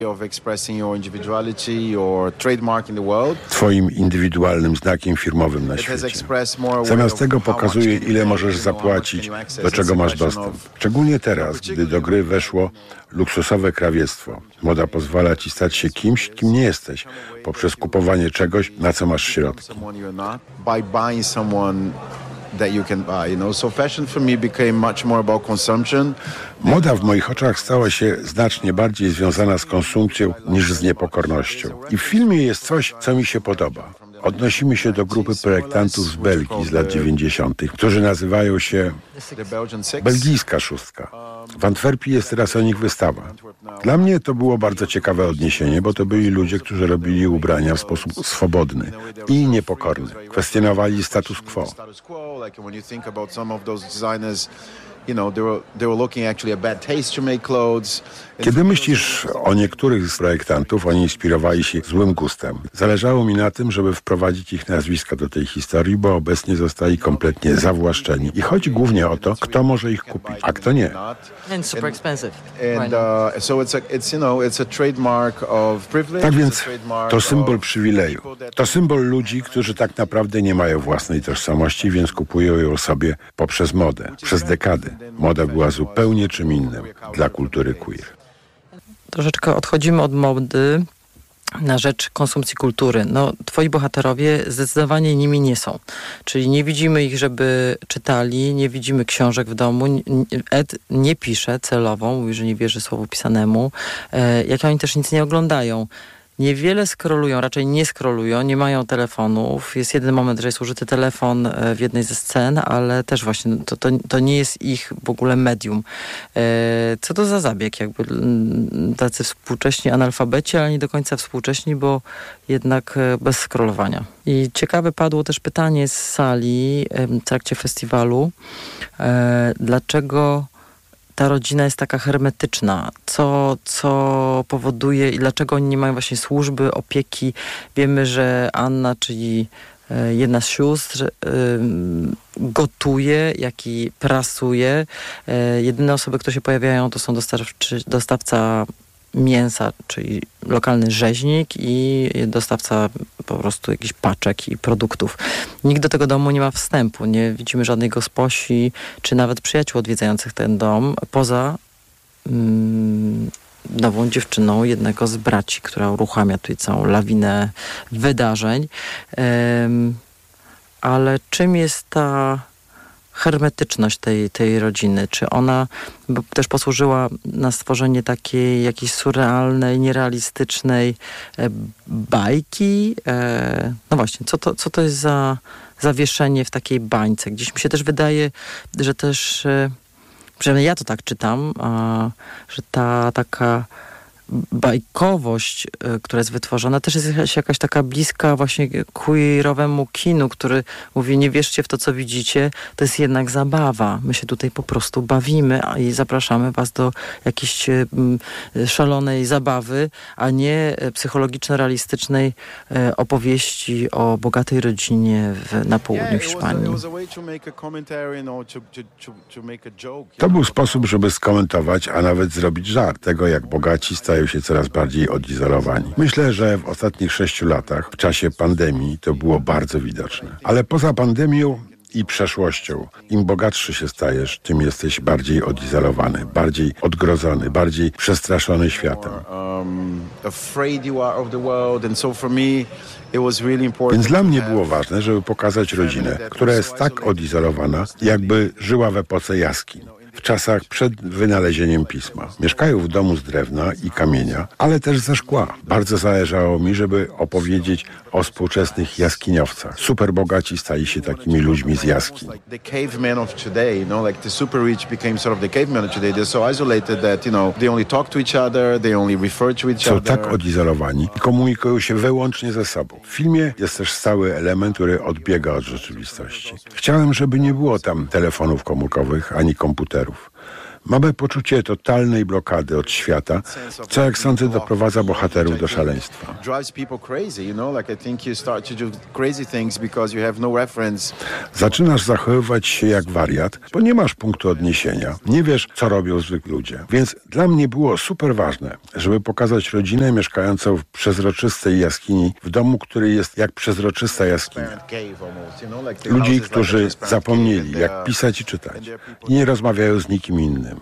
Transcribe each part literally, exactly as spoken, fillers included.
Twoim indywidualnym znakiem firmowym na świecie. Zamiast tego pokazuje, ile możesz zapłacić, do czego masz dostęp. Szczególnie teraz, gdy do gry weszło luksusowe krawiectwo. Moda pozwala ci stać się kimś, kim nie jesteś, poprzez kupowanie czegoś, na co masz środki. Moda w moich oczach stała się znacznie bardziej związana z konsumpcją niż z niepokornością. I w filmie jest coś, co mi się podoba. Odnosimy się do grupy projektantów z Belgii z lat dziewięćdziesiątych, którzy nazywają się Belgijska Szóstka. W Antwerpii jest teraz o nich wystawa. Dla mnie to było bardzo ciekawe odniesienie, bo to byli ludzie, którzy robili ubrania w sposób swobodny i niepokorny. Kwestionowali status quo. Kiedy myślisz o niektórych z projektantów, oni inspirowali się złym gustem. Zależało mi na tym, żeby wprowadzić ich nazwiska do tej historii, bo obecnie zostali kompletnie zawłaszczeni. I chodzi głównie o to, kto może ich kupić, a kto nie. Tak więc to symbol przywileju. To symbol ludzi, którzy tak naprawdę nie mają własnej tożsamości, więc kupują ją sobie poprzez modę. Przez dekady moda była zupełnie czym innym dla kultury queer. Troszeczkę odchodzimy od mody na rzecz konsumpcji kultury. No, twoi bohaterowie zdecydowanie nimi nie są. Czyli nie widzimy ich, żeby czytali, nie widzimy książek w domu. Ed nie pisze celowo, mówi, że nie wierzy słowu pisanemu. E, jak oni też nic nie oglądają. Niewiele scrollują, raczej nie scrollują, nie mają telefonów. Jest jeden moment, że jest użyty telefon w jednej ze scen, ale też właśnie to, to, to nie jest ich w ogóle medium. Co to za zabieg? Jakby tacy współcześni analfabeci, ale nie do końca współcześni, bo jednak bez scrollowania. I ciekawe padło też pytanie z sali w trakcie festiwalu. Dlaczego ta rodzina jest taka hermetyczna? Co, co powoduje i dlaczego oni nie mają właśnie służby, opieki? Wiemy, że Anna, czyli jedna z sióstr, gotuje, jak i prasuje. Jedyne osoby, które się pojawiają, to są dostawczy, dostawca mięsa, czyli lokalny rzeźnik i dostawca po prostu jakichś paczek i produktów. Nikt do tego domu nie ma wstępu. Nie widzimy żadnej gosposi, czy nawet przyjaciół odwiedzających ten dom, poza mm, nową dziewczyną jednego z braci, która uruchamia tutaj całą lawinę wydarzeń. Um, ale czym jest ta hermetyczność tej, tej rodziny? Czy ona też posłużyła na stworzenie takiej jakiejś surrealnej, nierealistycznej e, bajki? E, no właśnie, co to, co to jest za zawieszenie w takiej bańce? Gdzieś mi się też wydaje, że też, e, przynajmniej ja to tak czytam, a, że ta taka bajkowość, y, która jest wytworzona, też jest jakaś, jakaś taka bliska właśnie queerowemu kinu, który mówi, nie wierzcie w to, co widzicie, to jest jednak zabawa. My się tutaj po prostu bawimy a i zapraszamy was do jakiejś y, y, szalonej zabawy, a nie y, psychologiczno-realistycznej y, opowieści o bogatej rodzinie w, na południu Hiszpanii. To był sposób, żeby skomentować, a nawet zrobić żart tego, jak bogaci stają się coraz bardziej odizolowani. Myślę, że w ostatnich sześciu latach, w czasie pandemii, to było bardzo widoczne. Ale poza pandemią i przeszłością, im bogatszy się stajesz, tym jesteś bardziej odizolowany, bardziej odgrodzony, bardziej przestraszony światem. Więc dla mnie było ważne, żeby pokazać rodzinę, która jest tak odizolowana, jakby żyła w epoce jaskiń. W czasach przed wynalezieniem pisma. Mieszkają w domu z drewna i kamienia, ale też ze szkła. Bardzo zależało mi, żeby opowiedzieć o współczesnych jaskiniowcach. Superbogaci stali się takimi ludźmi z jaskiń. Są tak odizolowani i komunikują się wyłącznie ze sobą. W filmie jest też stały element, który odbiega od rzeczywistości. Chciałem, żeby nie było tam telefonów komórkowych ani komputerów. Mamy poczucie totalnej blokady od świata, co jak sądzę doprowadza bohaterów do szaleństwa. Zaczynasz zachowywać się jak wariat, bo nie masz punktu odniesienia. Nie wiesz, co robią zwykli ludzie. Więc dla mnie było super ważne, żeby pokazać rodzinę mieszkającą w przezroczystej jaskini, w domu, który jest jak przezroczysta jaskinia. Ludzi, którzy zapomnieli, jak pisać i czytać i nie rozmawiają z nikim innym.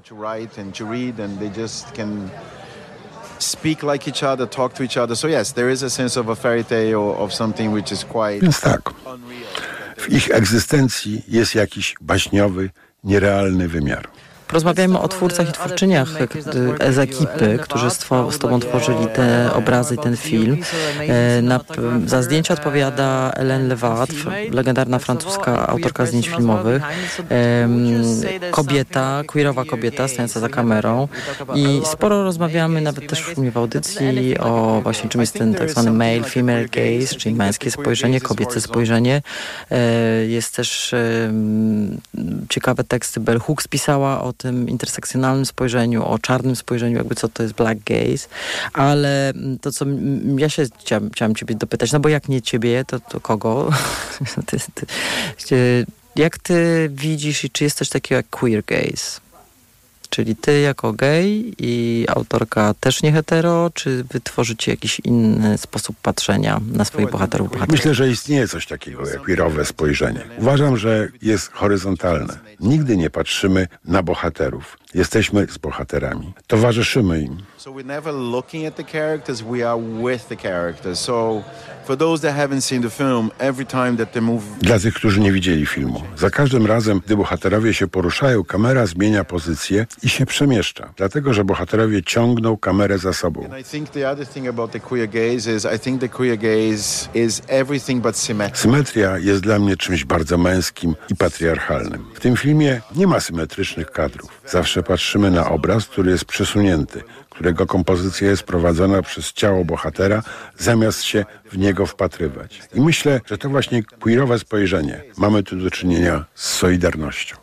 Więc tak, w ich egzystencji jest jakiś baśniowy, nierealny wymiar. Porozmawiajmy o twórcach i twórczyniach z ekipy, którzy z, z tobą tworzyli te obrazy, ten film. Na, za zdjęcia odpowiada Hélène Levatre, legendarna francuska autorka zdjęć filmowych. Kobieta, queerowa kobieta stojąca za kamerą. I sporo rozmawiamy, nawet też w filmie w audycji, o właśnie czym jest ten tak zwany male, female gaze, czyli męskie spojrzenie, kobiece spojrzenie. Jest też ciekawe teksty Bell Hooks pisała o tym intersekcjonalnym spojrzeniu, o czarnym spojrzeniu, jakby co to jest black gaze, ale to, co ja się chciałam, chciałam ciebie dopytać, no bo jak nie ciebie, to, to kogo? ty, ty, jak ty widzisz i czy jest coś takiego jak queer gaze? Czyli ty jako gej i autorka też nie hetero, czy wy tworzycie jakiś inny sposób patrzenia na swoich bohaterów? bohaterów? Myślę, że istnieje coś takiego jak queerowe spojrzenie. Uważam, że jest horyzontalne. Nigdy nie patrzymy na bohaterów. Jesteśmy z bohaterami. Towarzyszymy im. So we're never looking at the characters, we are with the characters. So for those that haven't seen the film, every time that they move... Dla tych, którzy nie widzieli filmu. Za każdym razem, gdy bohaterowie się poruszają, kamera zmienia pozycję i się przemieszcza. Dlatego, że bohaterowie ciągną kamerę za sobą. And I think the other thing about the queer gaze is I think the queer gaze is everything but symmetric. Symetria jest dla mnie czymś bardzo męskim i patriarchalnym. W tym filmie nie ma symetrycznych kadrów. Zawsze patrzymy na obraz, który jest przesunięty, którego kompozycja jest prowadzona przez ciało bohatera, zamiast się w niego wpatrywać. I myślę, że to właśnie queerowe spojrzenie. Mamy tu do czynienia z solidarnością.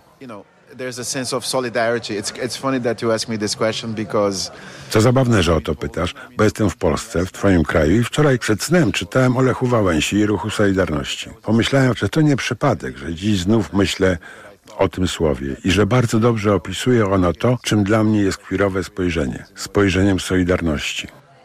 Co zabawne, że o to pytasz, bo jestem w Polsce, w twoim kraju i wczoraj przed snem czytałem o Lechu Wałęsi i ruchu Solidarności. Pomyślałem, że to nie przypadek, że dziś znów myślę o tym słowie i że bardzo dobrze opisuje ono to, czym dla mnie jest queerowe spojrzenie. Spojrzeniem Solidarności.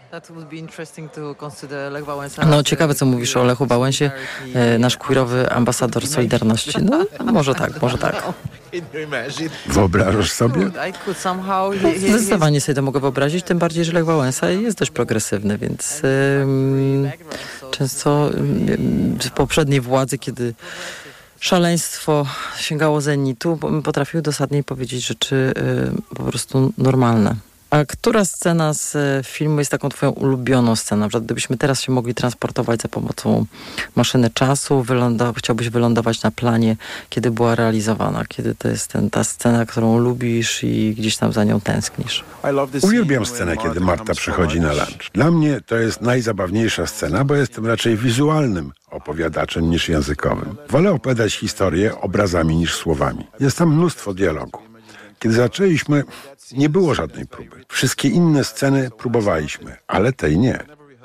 No ciekawe, co mówisz o Lechu Wałęsie, e, nasz queerowy ambasador Solidarności. No może tak, może tak. Wyobrażasz sobie? Zdecydowanie sobie to mogę wyobrazić, tym bardziej, że Lech Wałęsa jest dość progresywny, więc ym, często ym, w poprzedniej władzy, kiedy szaleństwo sięgało zenitu, potrafiły dosadniej powiedzieć rzeczy y, po prostu normalne. A która scena z filmu jest taką twoją ulubioną sceną? Na przykład gdybyśmy teraz się mogli transportować za pomocą maszyny czasu, wyląda- chciałbyś wylądować na planie, kiedy była realizowana, kiedy to jest ten, ta scena, którą lubisz i gdzieś tam za nią tęsknisz. Uwielbiam scenę, kiedy Marta przychodzi na lunch. Dla mnie to jest najzabawniejsza scena, bo jestem raczej wizualnym opowiadaczem niż językowym. Wolę opowiadać historię obrazami niż słowami. Jest tam mnóstwo dialogu. Kiedy zaczęliśmy, nie było żadnej próby. Wszystkie inne sceny próbowaliśmy, ale tej nie.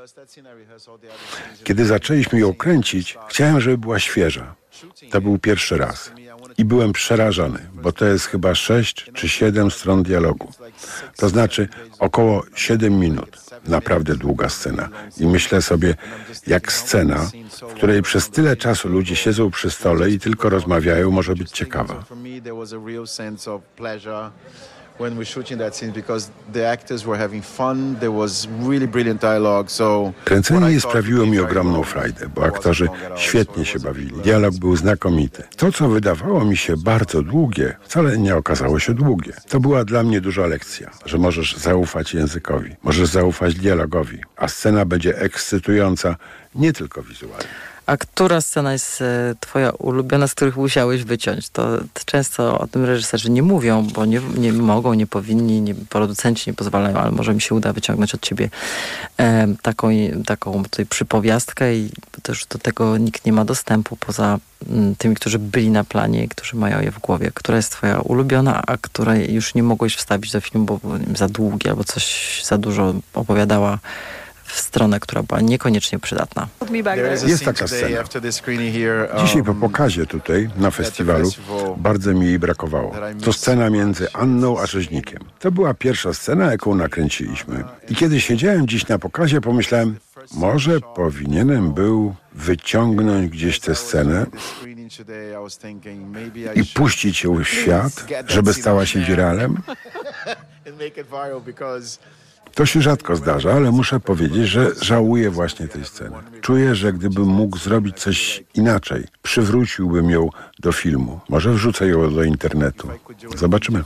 Kiedy zaczęliśmy ją kręcić, chciałem, żeby była świeża. To był pierwszy raz. I byłem przerażony, bo to jest chyba sześć czy siedem stron dialogu. To znaczy około siedem minut. Naprawdę długa scena. I myślę sobie, jak scena, w której przez tyle czasu ludzie siedzą przy stole i tylko rozmawiają, może być ciekawa. When we're shooting that scene because the actors were having fun, there was really brilliant dialogue, so... Kręcenie sprawiło mi ogromną frajdę, bo aktorzy świetnie się bawili. Dialog był znakomity. To, co wydawało mi się bardzo długie, wcale nie okazało się długie. To była dla mnie duża lekcja, że możesz zaufać językowi, możesz zaufać dialogowi, a scena będzie ekscytująca nie tylko wizualnie. A która scena jest e, twoja ulubiona, z których musiałeś wyciąć? To, to często o tym reżyserzy nie mówią, bo nie, nie mogą, nie powinni, nie, producenci nie pozwalają, ale może mi się uda wyciągnąć od ciebie e, taką, taką tutaj przypowiastkę i też do tego nikt nie ma dostępu poza m, tymi, którzy byli na planie i którzy mają je w głowie. Która jest twoja ulubiona, a której już nie mogłeś wstawić do filmu, bo było, nie wiem, za długie albo coś za dużo opowiadała w stronę, która była niekoniecznie przydatna. Jest taka scena. Dzisiaj po pokazie tutaj, na festiwalu, bardzo mi jej brakowało. To scena między Anną a rzeźnikiem. To była pierwsza scena, jaką nakręciliśmy. I kiedy siedziałem dziś na pokazie, pomyślałem, może powinienem był wyciągnąć gdzieś tę scenę i puścić ją w świat, żeby stała się wiralem. To się rzadko zdarza, ale muszę powiedzieć, że żałuję właśnie tej sceny. Czuję, że gdybym mógł zrobić coś inaczej, przywróciłbym ją do filmu. Może wrzucę ją do internetu. Zobaczymy.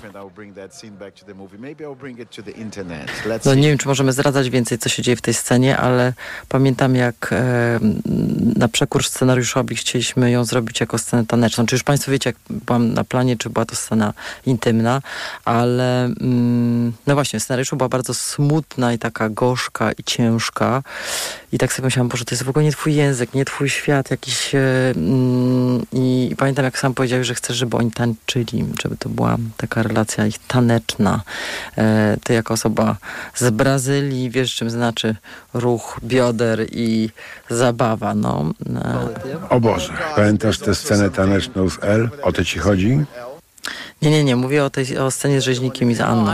No nie wiem, czy możemy zdradzać więcej, co się dzieje w tej scenie, ale pamiętam, jak e, na przekór scenariuszowi chcieliśmy ją zrobić jako scenę taneczną. Czy już państwo wiecie, jak byłam na planie, czy była to scena intymna, ale mm, no właśnie, w scenariuszu była bardzo smutna i taka gorzka i ciężka. I tak sobie myślałam, Boże, to jest w ogóle nie twój język, nie twój świat jakiś. E, mm, I pamiętam, jak sam powiedziałeś, że chcesz, żeby oni tańczyli, żeby to była taka relacja ich taneczna. E, ty jako osoba z Brazylii wiesz, czym znaczy ruch bioder i zabawa, no. E. O Boże, pamiętasz tę scenę taneczną z L? O to ci chodzi? Nie, nie, nie. Mówię o tej o scenie z rzeźnikiem i z Anną.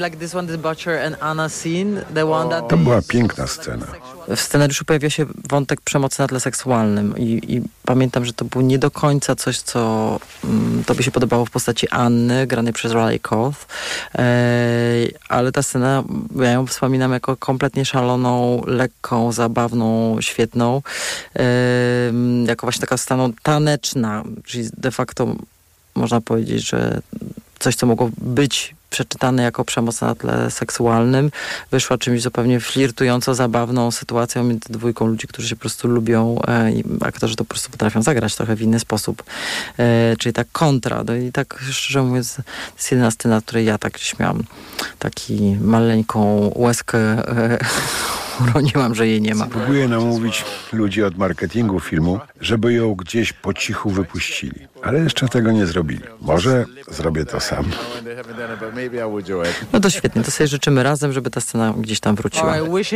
To była piękna scena. W scenariuszu pojawia się wątek przemocy na tle seksualnym i, i pamiętam, że to było nie do końca coś, co mm, tobie się podobało w postaci Anny, granej przez Riley Coth, e, ale ta scena, ja ją wspominam jako kompletnie szaloną, lekką, zabawną, świetną, e, jako właśnie taka scena taneczna, czyli de facto można powiedzieć, że coś, co mogło być przeczytane jako przemoc na tle seksualnym, wyszła czymś zupełnie flirtująco zabawną sytuacją między dwójką ludzi, którzy się po prostu lubią e, i aktorzy to po prostu potrafią zagrać trochę w inny sposób. E, czyli tak kontra. No i tak szczerze mówiąc, to jest jedyna scena, w której ja tak gdzieś miałam taki maleńką łezkę e, uroniłam, że jej nie ma. Próbuję namówić ludzi od marketingu filmu, żeby ją gdzieś po cichu wypuścili. Ale jeszcze tego nie zrobili. Może zrobię to sam. No to świetnie, to sobie życzymy razem, żeby ta scena gdzieś tam wróciła.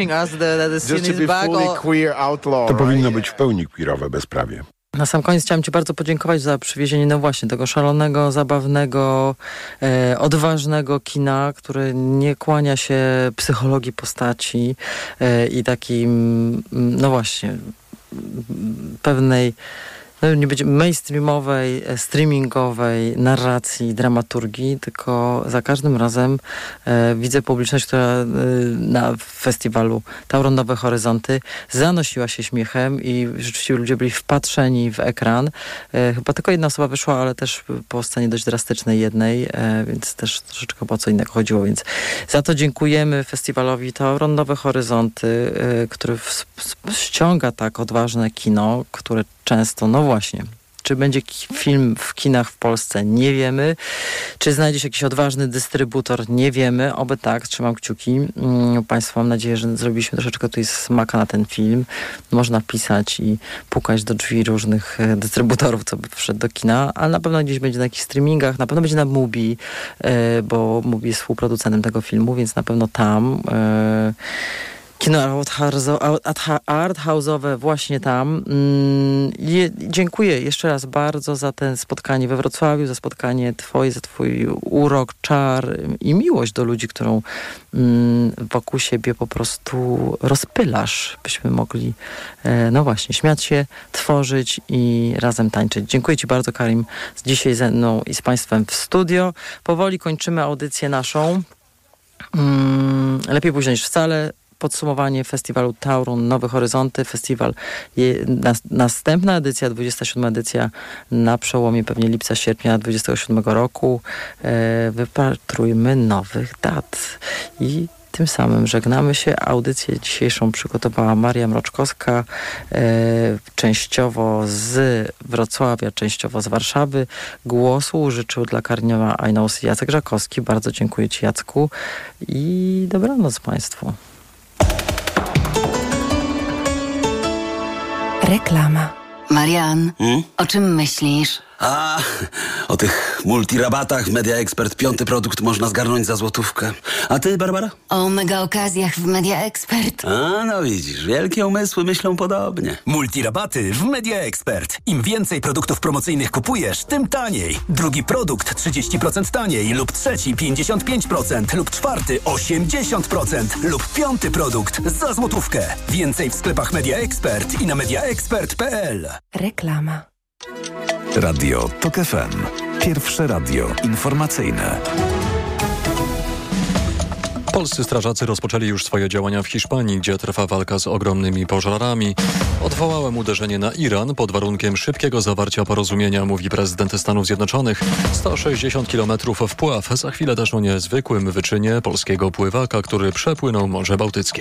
To powinno być w pełni queerowe bezprawie. Na sam koniec chciałam ci bardzo podziękować za przywiezienie, no właśnie, tego szalonego, zabawnego, e, odważnego kina, który nie kłania się psychologii postaci e, i takim, no właśnie, pewnej, no nie będzie mainstreamowej, streamingowej narracji, dramaturgii, tylko za każdym razem e, widzę publiczność, która e, na festiwalu Tauron Nowe Horyzonty zanosiła się śmiechem i rzeczywiście ludzie byli wpatrzeni w ekran. E, chyba tylko jedna osoba wyszła, ale też po scenie dość drastycznej jednej, e, więc też troszeczkę o co innego chodziło, więc za to dziękujemy festiwalowi Tauron Nowe Horyzonty, e, który w, w, ściąga tak odważne kino, które często, no właśnie, czy będzie film w kinach w Polsce? Nie wiemy. Czy znajdzie się jakiś odważny dystrybutor? Nie wiemy. Oby tak, trzymam kciuki. Państwu mam nadzieję, że zrobiliśmy troszeczkę tutaj smaka na ten film. Można pisać i pukać do drzwi różnych dystrybutorów, co by wszedł do kina, ale na pewno gdzieś będzie na jakichś streamingach, na pewno będzie na Mubi, bo Mubi jest współproducentem tego filmu, więc na pewno tam. Kino arthouse'owe właśnie tam. Je, dziękuję jeszcze raz bardzo za to spotkanie we Wrocławiu, za spotkanie twoje, za twój urok, czar i miłość do ludzi, którą mm, wokół siebie po prostu rozpylasz, byśmy mogli e, no właśnie, śmiać się, tworzyć i razem tańczyć. Dziękuję ci bardzo, Karim, dzisiaj ze mną i z państwem w studio. Powoli kończymy audycję naszą. Mm, lepiej późno niż wcale. Podsumowanie festiwalu Tauron Nowe Horyzonty. Festiwal, je, nas, następna edycja, dwudziesta siódma edycja na przełomie pewnie lipca, sierpnia dwudziestego siódmego roku. E, wypatrujmy nowych dat. I tym samym żegnamy się. Audycję dzisiejszą przygotowała Maria Mroczkowska, e, częściowo z Wrocławia, częściowo z Warszawy. Głosu użyczył dla Karniowa I Knows Jacek Żakowski. Bardzo dziękuję Ci, Jacku, i dobranoc Państwu. Reklama. Marian, Hmm? o czym myślisz? A, o tych multirabatach Media Expert. Piąty produkt można zgarnąć za złotówkę. A ty, Barbara? O mega okazjach w Media Expert. A, no widzisz, wielkie umysły myślą podobnie. Multirabaty w Media Expert. Im więcej produktów promocyjnych kupujesz, tym taniej. Drugi produkt trzydzieści procent taniej lub trzeci pięćdziesiąt pięć procent lub czwarty osiemdziesiąt procent lub piąty produkt za złotówkę. Więcej w sklepach Media Expert i na media expert kropka p l. Reklama. Radio TOK F M. Pierwsze radio informacyjne. Polscy strażacy rozpoczęli już swoje działania w Hiszpanii, gdzie trwa walka z ogromnymi pożarami. Odwołałem uderzenie na Iran pod warunkiem szybkiego zawarcia porozumienia, mówi prezydent Stanów Zjednoczonych. sto sześćdziesiąt kilometrów wpław. Za chwilę też o niezwykłym wyczynie polskiego pływaka, który przepłynął Morze Bałtyckie.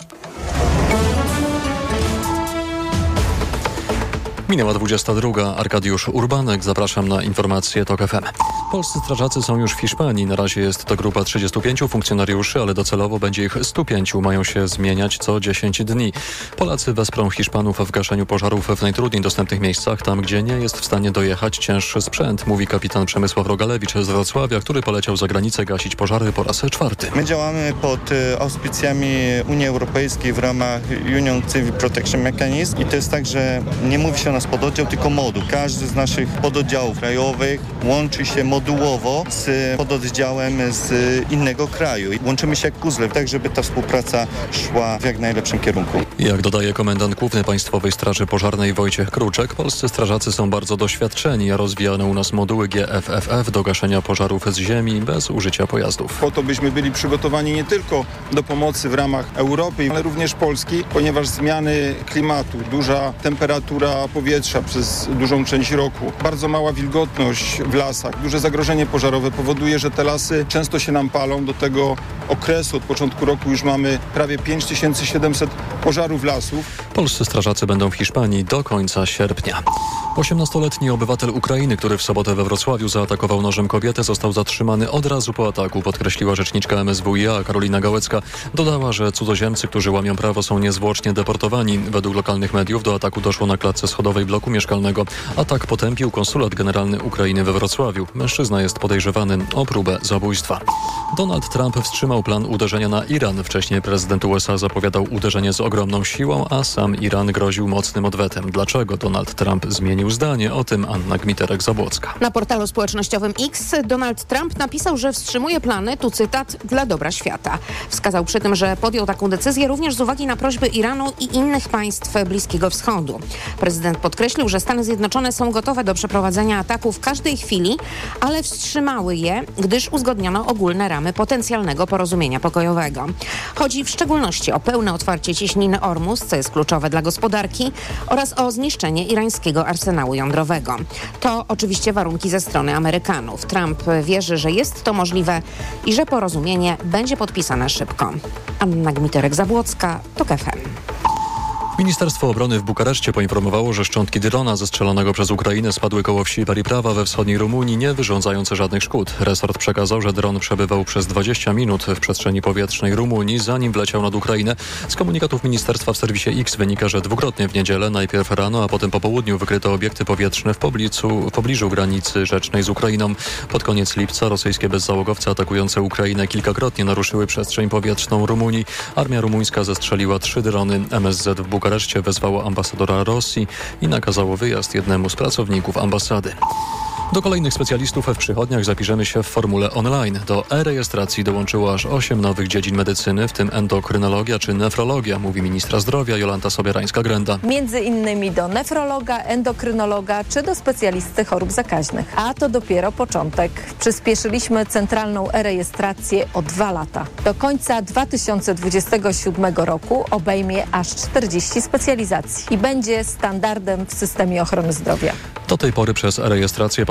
Minęła dwudziesta druga. Arkadiusz Urbanek. Zapraszam na informacje TOK F M. Polscy strażacy są już w Hiszpanii. Na razie jest to grupa trzydziestu pięciu funkcjonariuszy, ale docelowo będzie ich stu pięciu. Mają się zmieniać co dziesięć dni. Polacy wesprą Hiszpanów w gaszeniu pożarów w najtrudniej dostępnych miejscach, tam gdzie nie jest w stanie dojechać cięższy sprzęt, mówi kapitan Przemysław Rogalewicz z Wrocławia, który poleciał za granicę gasić pożary po raz czwarty. My działamy pod auspicjami Unii Europejskiej w ramach Union Civil Protection Mechanism i to jest tak, że nie mówi się o nas pododdział, tylko moduł. Każdy z naszych pododdziałów krajowych łączy się modułowo z pododdziałem z innego kraju. Łączymy się jak puzzle, tak żeby ta współpraca szła w jak najlepszym kierunku. Jak dodaje komendant główny Państwowej Straży Pożarnej Wojciech Kruczek, polscy strażacy są bardzo doświadczeni, a rozwijane u nas moduły G F F F do gaszenia pożarów z ziemi bez użycia pojazdów. Po to byśmy byli przygotowani nie tylko do pomocy w ramach Europy, ale również Polski, ponieważ zmiany klimatu, duża temperatura powietrza przez dużą część roku, bardzo mała wilgotność w lasach, duże zagrożenie pożarowe powoduje, że te lasy często się nam palą. Do tego okresu od początku roku już mamy prawie pięć tysięcy siedemset pożarów lasów. Polscy strażacy będą w Hiszpanii do końca sierpnia. osiemnastoletni obywatel Ukrainy, który w sobotę we Wrocławiu zaatakował nożem kobietę, został zatrzymany od razu po ataku, podkreśliła rzeczniczka M S W i A Karolina Gałecka. Dodała, że cudzoziemcy, którzy łamią prawo, są niezwłocznie deportowani. Według lokalnych mediów do ataku doszło na klatce schodowej bloku mieszkalnego. Atak potępił konsulat generalny Ukrainy we Wrocławiu. Mężczyzna jest podejrzewany o próbę zabójstwa. Donald Trump wstrzymał plan uderzenia na Iran. Wcześniej prezydent U S A zapowiadał uderzenie z ogromną siłą, a sam Iran groził mocnym odwetem. Dlaczego Donald Trump zmienił zdanie? O tym Anna Gmiterek-Zabłocka. Na portalu społecznościowym X Donald Trump napisał, że wstrzymuje plany, tu cytat, dla dobra świata. Wskazał przy tym, że podjął taką decyzję również z uwagi na prośby Iranu i innych państw Bliskiego Wschodu. Prezydent podkreślił, że Stany Zjednoczone są gotowe do przeprowadzenia ataku w każdej chwili, ale wstrzymały je, gdyż uzgodniono ogólne ramy potencjalnego porozumienia pokojowego. Chodzi w szczególności o pełne otwarcie cieśniny Ormus, co jest kluczowe dla gospodarki, oraz o zniszczenie irańskiego arsenału jądrowego. To oczywiście warunki ze strony Amerykanów. Trump wierzy, że jest to możliwe i że porozumienie będzie podpisane szybko. Anna Gmiterek-Zabłocka, TOK F M. Ministerstwo Obrony w Bukareszcie poinformowało, że szczątki drona zestrzelonego przez Ukrainę spadły koło wsi Periprawa we wschodniej Rumunii, nie wyrządzając żadnych szkód. Resort przekazał, że dron przebywał przez dwadzieścia minut w przestrzeni powietrznej Rumunii, zanim wleciał nad Ukrainę. Z komunikatów ministerstwa w serwisie X wynika, że dwukrotnie w niedzielę, najpierw rano, a potem po południu wykryto obiekty powietrzne w pobliżu, w pobliżu granicy rzecznej z Ukrainą. Pod koniec lipca rosyjskie bezzałogowce atakujące Ukrainę kilkakrotnie naruszyły przestrzeń powietrzną Rumunii. Armia rumuńska zestrzeliła trzy drony. M S Z w Bukareszcie Bukareszcie wezwało ambasadora Rosji i nakazało wyjazd jednemu z pracowników ambasady. Do kolejnych specjalistów w przychodniach zapiszemy się w formule online. Do e-rejestracji dołączyło aż osiem nowych dziedzin medycyny, w tym endokrynologia czy nefrologia, mówi ministra zdrowia Jolanta Sobierańska-Grenda. Między innymi do nefrologa, endokrynologa czy do specjalisty chorób zakaźnych. A to dopiero początek. Przyspieszyliśmy centralną e-rejestrację o dwa lata. Do końca dwa tysiące dwudziestego siódmego roku obejmie aż czterdzieści specjalizacji i będzie standardem w systemie ochrony zdrowia. Do tej pory przez e-rejestrację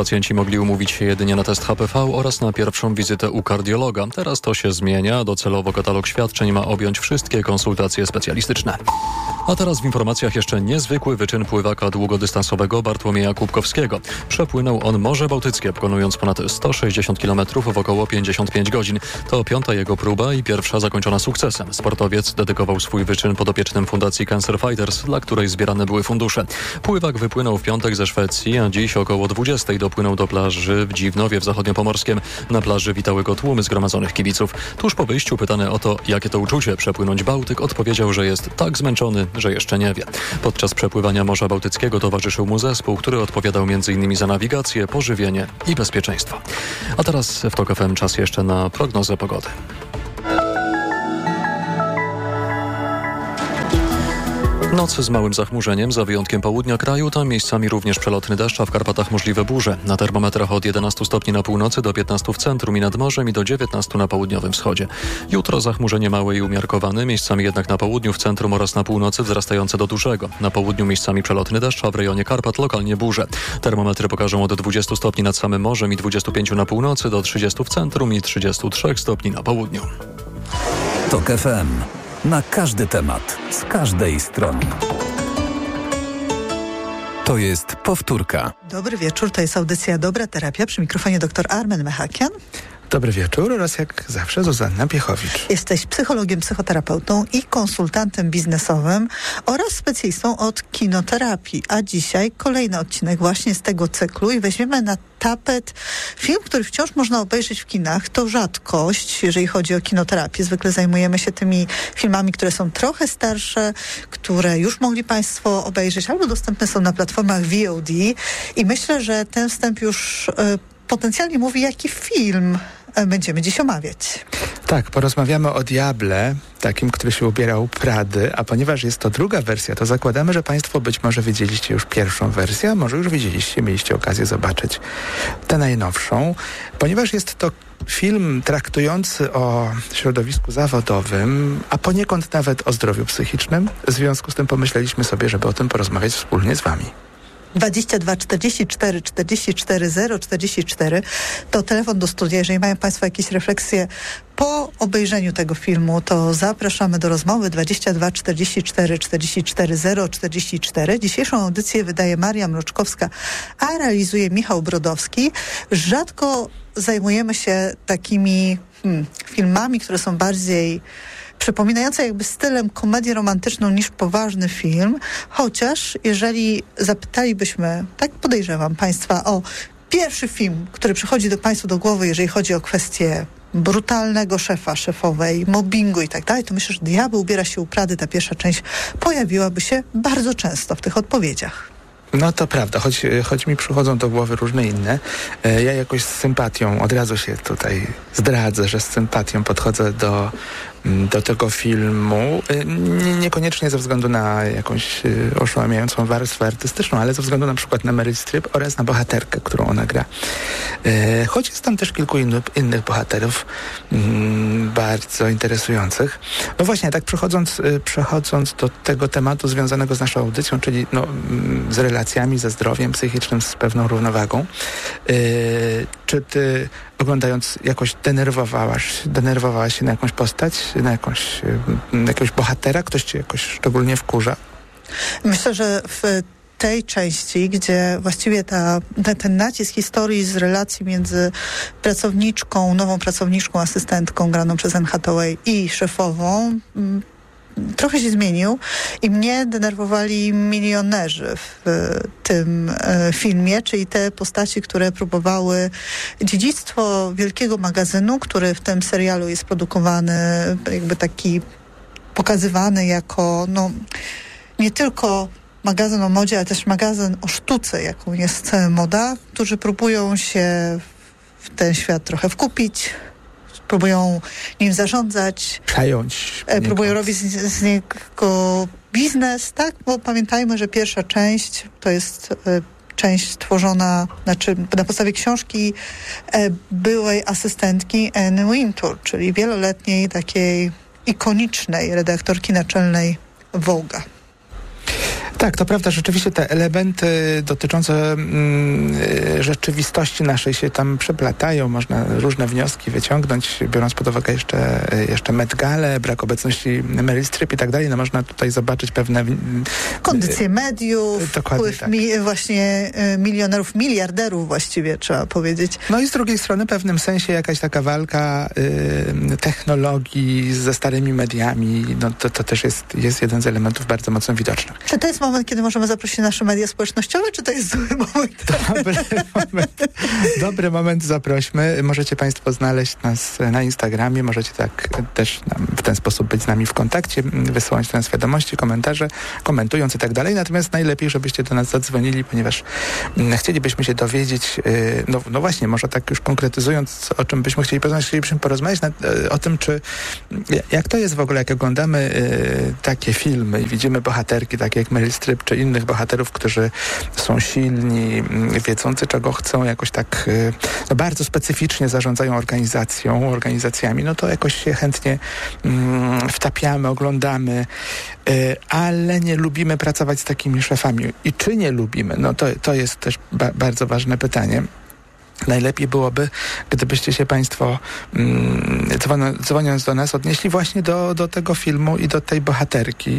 pacjenci mogli umówić się jedynie na test H P V oraz na pierwszą wizytę u kardiologa. Teraz to się zmienia. Docelowo katalog świadczeń ma objąć wszystkie konsultacje specjalistyczne. A teraz w informacjach jeszcze niezwykły wyczyn pływaka długodystansowego Bartłomieja Kubkowskiego. Przepłynął on Morze Bałtyckie, pokonując ponad sto sześćdziesiąt kilometrów w około pięćdziesiąt pięć godzin. To piąta jego próba i pierwsza zakończona sukcesem. Sportowiec dedykował swój wyczyn podopiecznym Fundacji Cancer Fighters, dla której zbierane były fundusze. Pływak wypłynął w piątek ze Szwecji, a dziś około dwudziestej dopłynął do plaży w Dziwnowie w Zachodniopomorskiem. Na plaży witały go tłumy zgromadzonych kibiców. Tuż po wyjściu pytany o to, jakie to uczucie przepłynąć Bałtyk, odpowiedział, że jest tak zmęczony, że jeszcze nie wie. Podczas przepływania Morza Bałtyckiego towarzyszył mu zespół, który odpowiadał m in za nawigację, pożywienie i bezpieczeństwo. A teraz w TOK F M czas jeszcze na prognozę pogody. Noc z małym zachmurzeniem, za wyjątkiem południa kraju, tam miejscami również przelotny deszcz, a w Karpatach możliwe burze. Na termometrach od jedenastu stopni na północy do piętnastu w centrum i nad morzem i do dziewiętnastu na południowym wschodzie. Jutro zachmurzenie małe i umiarkowane, miejscami jednak na południu, w centrum oraz na północy wzrastające do dużego. Na południu miejscami przelotny deszcz, a w rejonie Karpat lokalnie burze. Termometry pokażą od dwudziestu stopni nad samym morzem i dwudziestu pięciu na północy do trzydziestu w centrum i trzydziestu trzech stopni na południu. TOK F M. Na każdy temat, z każdej strony. To jest powtórka. Dobry wieczór, to jest audycja Dobra Terapia. Przy mikrofonie dr Armen Mechakian. Dobry wieczór oraz jak zawsze Zuzanna Piechowicz. Jesteś psychologiem, psychoterapeutą i konsultantem biznesowym oraz specjalistą od kinoterapii. A dzisiaj kolejny odcinek właśnie z tego cyklu i weźmiemy na tapet film, który wciąż można obejrzeć w kinach. To rzadkość, jeżeli chodzi o kinoterapię. Zwykle zajmujemy się tymi filmami, które są trochę starsze, które już mogli Państwo obejrzeć albo dostępne są na platformach V O D. I myślę, że ten wstęp już y, potencjalnie mówi, jaki film będziemy dziś omawiać. Tak, porozmawiamy o Diable, takim, który się ubierał Prady, a ponieważ jest to druga wersja, to zakładamy, że Państwo być może widzieliście już pierwszą wersję, a może już widzieliście, mieliście okazję zobaczyć tę najnowszą. Ponieważ jest to film traktujący o środowisku zawodowym, a poniekąd nawet o zdrowiu psychicznym, w związku z tym pomyśleliśmy sobie, żeby o tym porozmawiać wspólnie z Wami. dwadzieścia dwa czterdzieści cztery czterdzieści cztery zero czterdzieści cztery to telefon do studia. Jeżeli mają Państwo jakieś refleksje po obejrzeniu tego filmu, to zapraszamy do rozmowy dwadzieścia dwa czterdzieści cztery czterdzieści cztery zero czterdzieści cztery. Dzisiejszą audycję wydaje Maria Mroczkowska, a realizuje Michał Brodowski. Rzadko zajmujemy się takimi hmm, filmami, które są bardziej przypominające jakby stylem komedię romantyczną niż poważny film, chociaż jeżeli zapytalibyśmy, tak podejrzewam Państwa, o pierwszy film, który przychodzi do Państwa do głowy, jeżeli chodzi o kwestię brutalnego szefa, szefowej, mobbingu i tak dalej, to myślę, że Diabeł ubiera się u Prady, ta pierwsza część pojawiłaby się bardzo często w tych odpowiedziach. No to prawda, choć, choć mi przychodzą do głowy różne inne. Ja jakoś z sympatią, od razu się tutaj zdradzę, że z sympatią podchodzę do, do tego filmu. Nie, niekoniecznie ze względu na jakąś oszałamiającą warstwę artystyczną, ale ze względu na przykład na Meryl Streep oraz na bohaterkę, którą ona gra. Choć jest tam też kilku innych, innych bohaterów bardzo interesujących. No właśnie, tak przechodząc, przechodząc do tego tematu związanego z naszą audycją, czyli no, z relacjami, ze zdrowiem psychicznym, z pewną równowagą. Yy, czy ty oglądając jakoś denerwowałaś, denerwowałaś się na jakąś postać, na jakąś, na jakiegoś bohatera? Ktoś cię jakoś szczególnie wkurza? Myślę, że w tej części, gdzie właściwie ta, ten, ten nacisk historii z relacji między pracowniczką, nową pracowniczką, asystentką graną przez Anne Hathaway i szefową m, trochę się zmienił i mnie denerwowali milionerzy w tym e, filmie, czyli te postaci, które próbowały dziedzictwo wielkiego magazynu, który w tym serialu jest produkowany, jakby taki pokazywany jako no nie tylko magazyn o modzie, ale też magazyn o sztuce, jaką jest moda, którzy próbują się w ten świat trochę wkupić, próbują nim zarządzać, przejąć, e, próbują robić z, z niego biznes, tak? Bo pamiętajmy, że pierwsza część to jest e, część stworzona, znaczy na podstawie książki e, byłej asystentki Anne Wintour, czyli wieloletniej takiej ikonicznej redaktorki naczelnej Vogue'a. Tak, to prawda, rzeczywiście te elementy dotyczące mm, rzeczywistości naszej się tam przeplatają. Można różne wnioski wyciągnąć, biorąc pod uwagę jeszcze, jeszcze Met Galę, brak obecności Meryl Streep i tak dalej. No można tutaj zobaczyć pewne... Kondycje mediów, wpływ tak. mi, właśnie milionerów, miliarderów właściwie trzeba powiedzieć. No i z drugiej strony w pewnym sensie jakaś taka walka y, technologii ze starymi mediami, no to, to też jest, jest jeden z elementów bardzo mocno widocznych. Czy to jest moment, kiedy możemy zaprosić nasze media społecznościowe, czy to jest zły moment? Dobry moment. Dobry moment, zaprośmy. Możecie Państwo znaleźć nas na Instagramie, możecie tak też nam w ten sposób być z nami w kontakcie, wysyłać nas wiadomości, komentarze, komentując i tak dalej. Natomiast najlepiej, żebyście do nas zadzwonili, ponieważ chcielibyśmy się dowiedzieć, no, no właśnie, może tak już konkretyzując, o czym byśmy chcieli porozmawiać, chcielibyśmy porozmawiać na, o tym, czy jak to jest w ogóle, jak oglądamy y, takie filmy i widzimy bohaterki, takie jak Meryl Streep, czy innych bohaterów, którzy są silni, wiedzący, czego chcą, jakoś tak y, no, bardzo specyficznie zarządzają organizacją, organizacjami, no to jakoś się chętnie y, wtapiamy, oglądamy, y, ale nie lubimy pracować z takimi szefami. I czy nie lubimy? No to, to jest też ba- bardzo ważne pytanie. Najlepiej byłoby, gdybyście się Państwo mm, dzwonią, dzwoniąc do nas odnieśli właśnie do, do tego filmu i do tej bohaterki.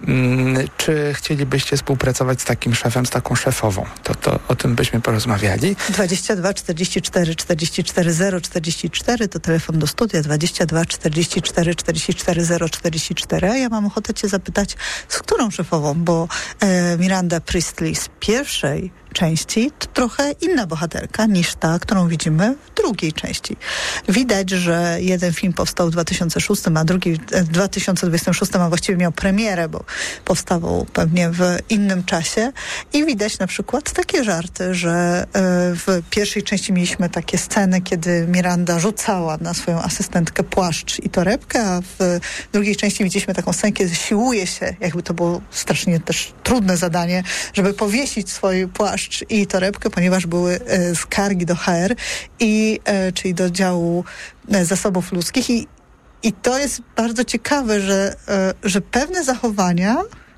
Mm, czy chcielibyście współpracować z takim szefem, z taką szefową? To, to o tym byśmy porozmawiali. dwadzieścia dwa czterdzieści cztery czterdzieści cztery zero czterdzieści cztery to telefon do studia dwadzieścia dwa czterdzieści cztery czterdzieści cztery zero czterdzieści cztery. A ja mam ochotę Cię zapytać, z którą szefową? Bo e, Miranda Priestley z pierwszej części to trochę inna bohaterka niż ta, którą widzimy w drugiej części. Widać, że jeden film powstał w dwa tysiące szóstym, a drugi w dwa tysiące dwudziestym szóstym, a właściwie miał premierę, bo powstawał pewnie w innym czasie. I widać na przykład takie żarty, że w pierwszej części mieliśmy takie sceny, kiedy Miranda rzucała na swoją asystentkę płaszcz i torebkę, a w drugiej części widzieliśmy taką scenę, kiedy siłuje się, jakby to było strasznie też trudne zadanie, żeby powiesić swój płaszcz i torebkę, ponieważ były e, skargi do H R, i, e, czyli do działu e, zasobów ludzkich. I, i to jest bardzo ciekawe, że, e, że pewne zachowania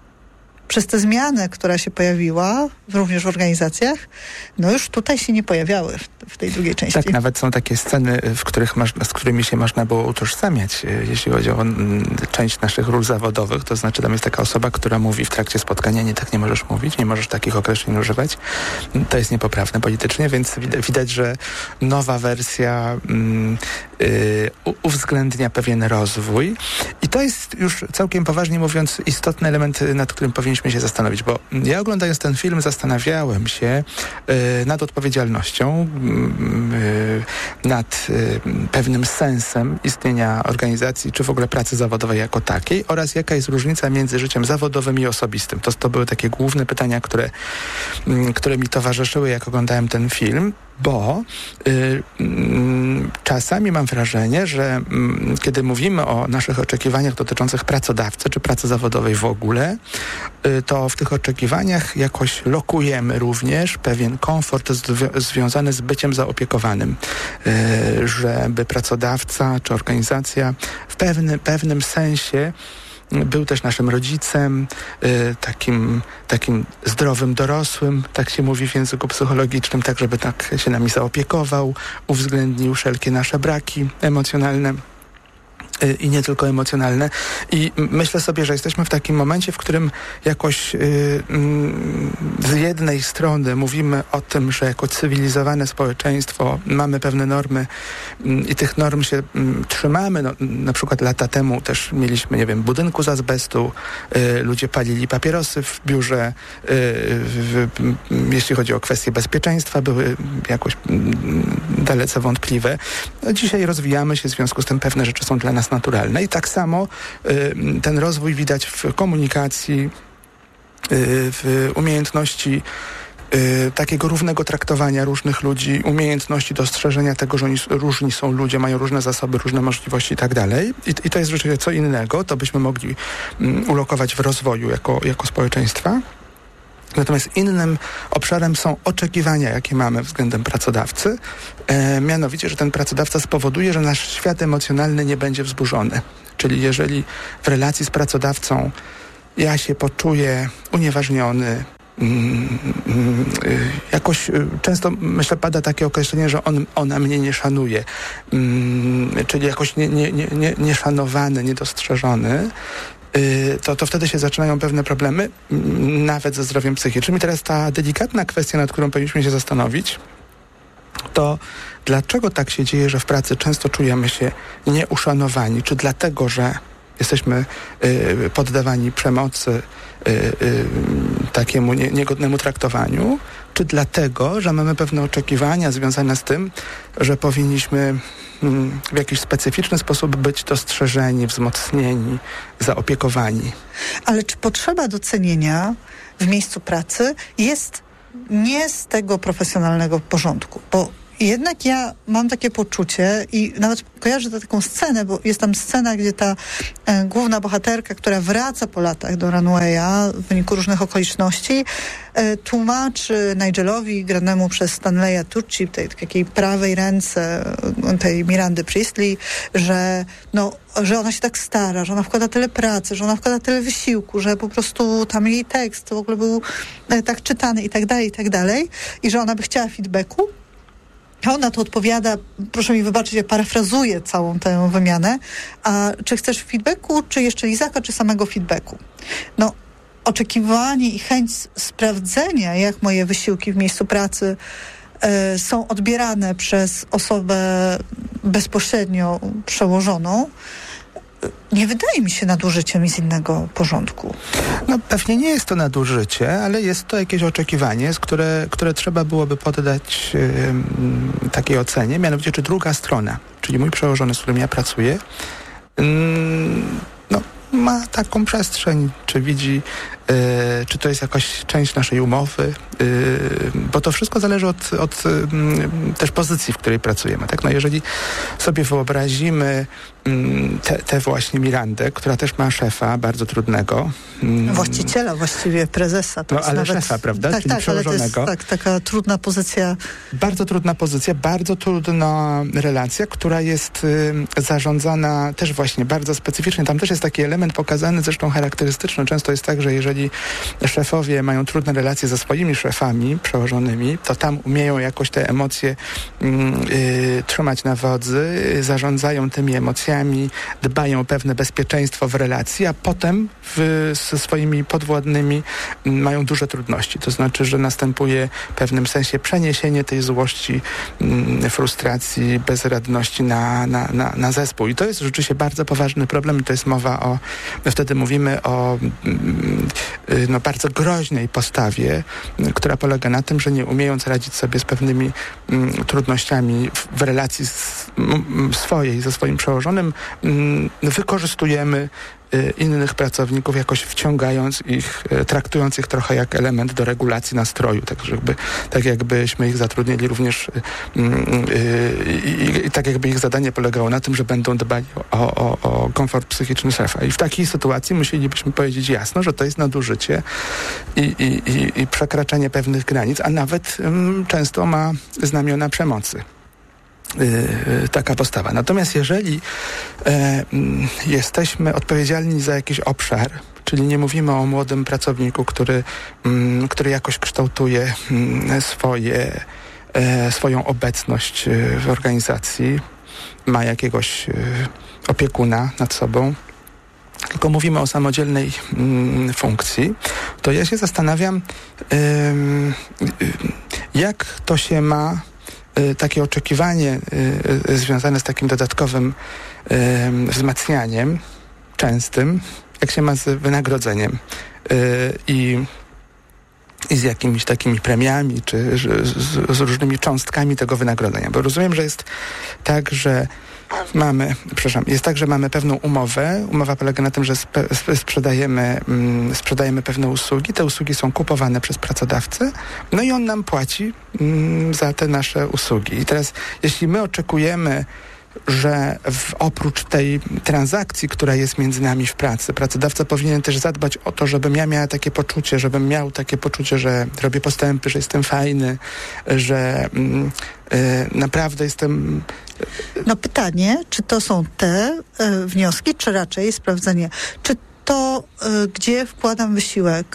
przez tę zmianę, która się pojawiła również w organizacjach, no już tutaj się nie pojawiały w, w tej drugiej części. Tak, nawet są takie sceny, w których masz, z którymi się można było utożsamiać, jeśli chodzi o m, część naszych ról zawodowych, to znaczy tam jest taka osoba, która mówi w trakcie spotkania, nie, tak nie możesz mówić, nie możesz takich określeń używać. To jest niepoprawne politycznie, więc widać, widać że nowa wersja m, y, uwzględnia pewien rozwój i to jest już całkiem poważnie mówiąc istotny element, nad którym powinniśmy się zastanowić, bo ja oglądając ten film zastanawiałem się y, nad odpowiedzialnością, y, nad y, pewnym sensem istnienia organizacji, czy w ogóle pracy zawodowej jako takiej oraz jaka jest różnica między życiem zawodowym i osobistym. To, to były takie główne pytania, które, y, które mi towarzyszyły, jak oglądałem ten film, bo y, y, czasami mam wrażenie, że y, kiedy mówimy o naszych oczekiwaniach dotyczących pracodawcy, czy pracy zawodowej w ogóle, y, to w tych oczekiwaniach jakoś lokujemy również pewien komfort zwi- związany z byciem zaopiekowanym, y, żeby pracodawca czy organizacja w pewnym, pewnym sensie był też naszym rodzicem, y, takim, takim zdrowym dorosłym, tak się mówi w języku psychologicznym, tak żeby tak się nami zaopiekował, uwzględnił wszelkie nasze braki emocjonalne i nie tylko emocjonalne. I myślę sobie, że jesteśmy w takim momencie, w którym jakoś yy, yy, z jednej strony mówimy o tym, że jako cywilizowane społeczeństwo mamy pewne normy yy, i tych norm się yy, trzymamy. No, na przykład lata temu też mieliśmy, nie wiem, budynku z azbestu, yy, ludzie palili papierosy w biurze, yy, w, w, jeśli chodzi o kwestie bezpieczeństwa, były jakoś yy, dalece wątpliwe. No, dzisiaj rozwijamy się, w związku z tym pewne rzeczy są dla nas naturalne i tak samo y, ten rozwój widać w komunikacji, y, w umiejętności y, takiego równego traktowania różnych ludzi, umiejętności dostrzeżenia tego, że oni różni są ludzie, mają różne zasoby, różne możliwości i tak dalej. I, i to jest rzeczywiście co innego, to byśmy mogli um, ulokować w rozwoju jako, jako społeczeństwa. Natomiast innym obszarem są oczekiwania, jakie mamy względem pracodawcy. E, mianowicie, że ten pracodawca spowoduje, że nasz świat emocjonalny nie będzie wzburzony. Czyli jeżeli w relacji z pracodawcą ja się poczuję unieważniony. Jakoś często, myślę, pada takie określenie, że on, ona mnie nie szanuje, czyli jakoś nie, nie, nie, nie, nieszanowany, niedostrzeżony. To, to wtedy się zaczynają pewne problemy, nawet ze zdrowiem psychicznym. I teraz ta delikatna kwestia, nad którą powinniśmy się zastanowić, to dlaczego tak się dzieje, że w pracy często czujemy się nieuszanowani? Czy dlatego, że jesteśmy y, poddawani przemocy, y, y, takiemu nie, niegodnemu traktowaniu, czy dlatego, że mamy pewne oczekiwania związane z tym, że powinniśmy y, w jakiś specyficzny sposób być dostrzeżeni, wzmocnieni, zaopiekowani? Ale czy potrzeba docenienia w miejscu pracy jest nie z tego profesjonalnego porządku? Bo jednak ja mam takie poczucie i nawet kojarzę tę taką scenę, bo jest tam scena, gdzie ta e, główna bohaterka, która wraca po latach do Runwaya w wyniku różnych okoliczności, e, tłumaczy Nigelowi, granemu przez Stanleya Tucci, tej takiej prawej ręce tej Mirandy Priestley, że no, że ona się tak stara, że ona wkłada tyle pracy, że ona wkłada tyle wysiłku, że po prostu tam jej tekst w ogóle był e, tak czytany i tak dalej, i tak dalej, i że ona by chciała feedbacku. A ona to odpowiada, proszę mi wybaczyć, ja parafrazuję całą tę wymianę, a czy chcesz feedbacku, czy jeszcze lizaka, czy samego feedbacku? No, oczekiwanie i chęć sprawdzenia, jak moje wysiłki w miejscu pracy y, są odbierane przez osobę bezpośrednio przełożoną, nie wydaje mi się nadużyciem z innego porządku. No pewnie nie jest to nadużycie, ale jest to jakieś oczekiwanie, które, które trzeba byłoby poddać yy, takiej ocenie, mianowicie czy druga strona, czyli mój przełożony, z którym ja pracuję, yy, no ma taką przestrzeń, czy widzi, yy, czy to jest jakaś część naszej umowy, yy, bo to wszystko zależy od, od yy, też pozycji, w której pracujemy. Tak? No jeżeli sobie wyobrazimy yy, te, te właśnie Mirandę, która też ma szefa bardzo trudnego. Yy, Właściciela, właściwie prezesa. To no jest ale nawet, szefa, prawda? Tak, Czyli tak, ale to jest tak, taka trudna pozycja. Bardzo trudna pozycja, bardzo trudna relacja, która jest yy, zarządzana też właśnie bardzo specyficznie. Tam też jest taki element pokazany, zresztą charakterystyczny. Często jest tak, że jeżeli szefowie mają trudne relacje ze swoimi szefami przełożonymi, to tam umieją jakoś te emocje yy, trzymać na wodzy, yy, zarządzają tymi emocjami, dbają o pewne bezpieczeństwo w relacji, a potem w, ze swoimi podwładnymi yy, mają duże trudności. To znaczy, że następuje w pewnym sensie przeniesienie tej złości, yy, frustracji, bezradności na, na, na, na zespół. I to jest rzeczywiście bardzo poważny problem i to jest mowa o, wtedy mówimy o yy, no, bardzo groźnej postawie, yy, która polega na tym, że nie umiejąc radzić sobie z pewnymi yy, trudnościami w, w relacji z, yy, swojej, ze swoim przełożonym, yy, wykorzystujemy innych pracowników, jakoś wciągając ich, traktując ich trochę jak element do regulacji nastroju, tak jakby, tak jakbyśmy ich zatrudnili również yy, yy, i tak jakby ich zadanie polegało na tym, że będą dbali o, o, o komfort psychiczny szefa. I w takiej sytuacji musielibyśmy powiedzieć jasno, że to jest nadużycie i, i, i, i przekraczanie pewnych granic, a nawet yy, często ma znamiona przemocy. Yy, taka postawa. Natomiast jeżeli yy, jesteśmy odpowiedzialni za jakiś obszar, czyli nie mówimy o młodym pracowniku, który, yy, który jakoś kształtuje yy, swoje, yy, swoją obecność yy, w organizacji, ma jakiegoś yy, opiekuna nad sobą, tylko mówimy o samodzielnej yy, funkcji, to ja się zastanawiam, yy, yy, jak to się ma takie oczekiwanie y, y, związane z takim dodatkowym y, wzmacnianiem częstym, jak się ma z wynagrodzeniem y, i, i z jakimiś takimi premiami, czy z, z, z różnymi cząstkami tego wynagrodzenia. Bo rozumiem, że jest tak, że Mamy, przepraszam, jest tak, że mamy pewną umowę. Umowa polega na tym, że spe, spe, sprzedajemy, mm, sprzedajemy pewne usługi. Te usługi są kupowane przez pracodawcę, no i on nam płaci mm, za te nasze usługi. I teraz, jeśli my oczekujemy, że w, oprócz tej transakcji, która jest między nami w pracy, pracodawca powinien też zadbać o to, żebym ja miała takie poczucie, żebym miał takie poczucie, że robię postępy, że jestem fajny, że mm, y, naprawdę jestem... No pytanie, czy to są te y, wnioski, czy raczej sprawdzenie, czy to, y, gdzie wkładam wysiłek,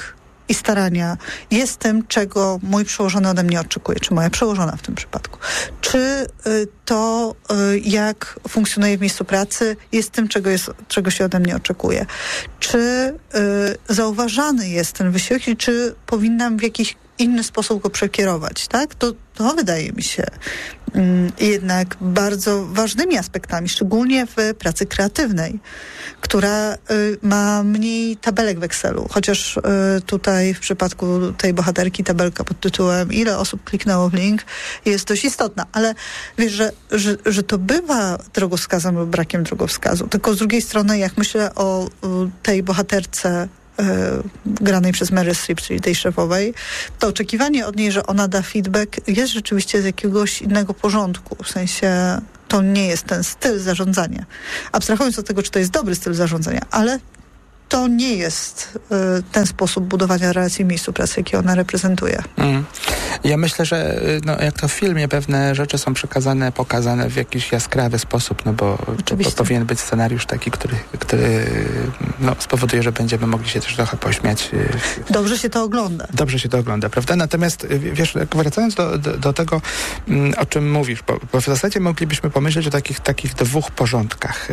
i starania jest tym, czego mój przełożony ode mnie oczekuje, czy moja przełożona w tym przypadku. Czy y, to, y, jak funkcjonuje w miejscu pracy, jest tym, czego, jest, czego się ode mnie oczekuje. Czy y, zauważany jest ten wysiłek i czy powinnam w jakiś inny sposób go przekierować, tak? To, to wydaje mi się mm, jednak bardzo ważnymi aspektami, szczególnie w pracy kreatywnej, która y, ma mniej tabelek w Excelu. Chociaż y, tutaj w przypadku tej bohaterki tabelka pod tytułem ile osób kliknęło w link jest dość istotna, ale wiesz, że, że, że to bywa drogowskazem lub brakiem drogowskazu. Tylko z drugiej strony, jak myślę o, o tej bohaterce granej przez Meryl Streep, czyli tej szefowej, to oczekiwanie od niej, że ona da feedback, jest rzeczywiście z jakiegoś innego porządku. W sensie to nie jest ten styl zarządzania. Abstrahując od tego, czy to jest dobry styl zarządzania, ale to nie jest y, ten sposób budowania relacji w miejscu pracy, jaki ona reprezentuje. Mm. Ja myślę, że no, jak to w filmie pewne rzeczy są przekazane, pokazane w jakiś jaskrawy sposób, no bo, bo powinien być scenariusz taki, który, który no, spowoduje, że będziemy mogli się też trochę pośmiać. Dobrze się to ogląda. Dobrze się to ogląda, prawda? Natomiast wiesz, wracając do, do, do tego, o czym mówisz, bo, bo w zasadzie moglibyśmy pomyśleć o takich, takich dwóch porządkach.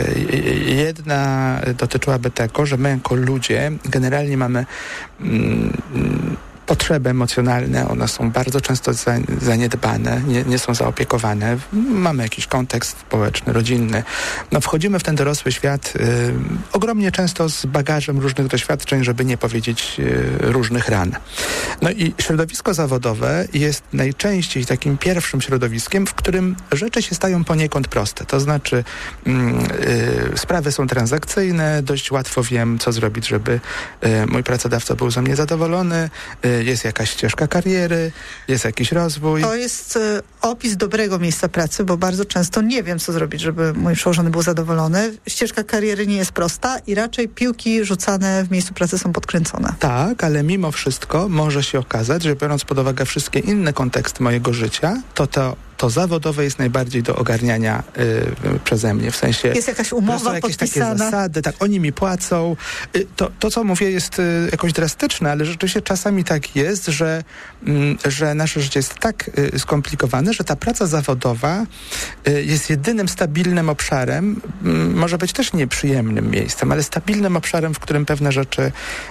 Jedna dotyczyłaby tego, że my jako ludzie generalnie mamy mm, potrzeby emocjonalne, one są bardzo często za, zaniedbane, nie, nie są zaopiekowane. Mamy jakiś kontekst społeczny, rodzinny. No, wchodzimy w ten dorosły świat y, ogromnie często z bagażem różnych doświadczeń, żeby nie powiedzieć y, różnych ran. No i środowisko zawodowe jest najczęściej takim pierwszym środowiskiem, w którym rzeczy się stają poniekąd proste. To znaczy y, y, sprawy są transakcyjne, dość łatwo wiem, co zrobić, żeby y, mój pracodawca był ze mnie zadowolony, y, jest jakaś ścieżka kariery, jest jakiś rozwój. To jest y, opis dobrego miejsca pracy, bo bardzo często nie wiem, co zrobić, żeby mój przełożony był zadowolony. Ścieżka kariery nie jest prosta i raczej piłki rzucane w miejscu pracy są podkręcone. Tak, ale mimo wszystko może się okazać, że biorąc pod uwagę wszystkie inne konteksty mojego życia, to to to zawodowe jest najbardziej do ogarniania y, przeze mnie, w sensie... Jest jakaś umowa są jakieś podpisana. takie zasady, tak, oni mi płacą. Y, to, to, co mówię, jest y, jakoś drastyczne, ale rzeczywiście czasami tak jest, że, y, że nasze życie jest tak y, skomplikowane, że ta praca zawodowa y, jest jedynym stabilnym obszarem, y, może być też nieprzyjemnym miejscem, ale stabilnym obszarem, w którym pewne rzeczy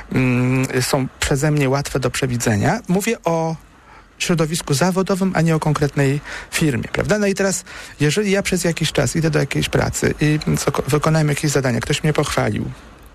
y, są przeze mnie łatwe do przewidzenia. Mówię o środowisku zawodowym, a nie o konkretnej firmie, prawda? No i teraz, jeżeli ja przez jakiś czas idę do jakiejś pracy i co, wykonałem jakieś zadania, ktoś mnie pochwalił,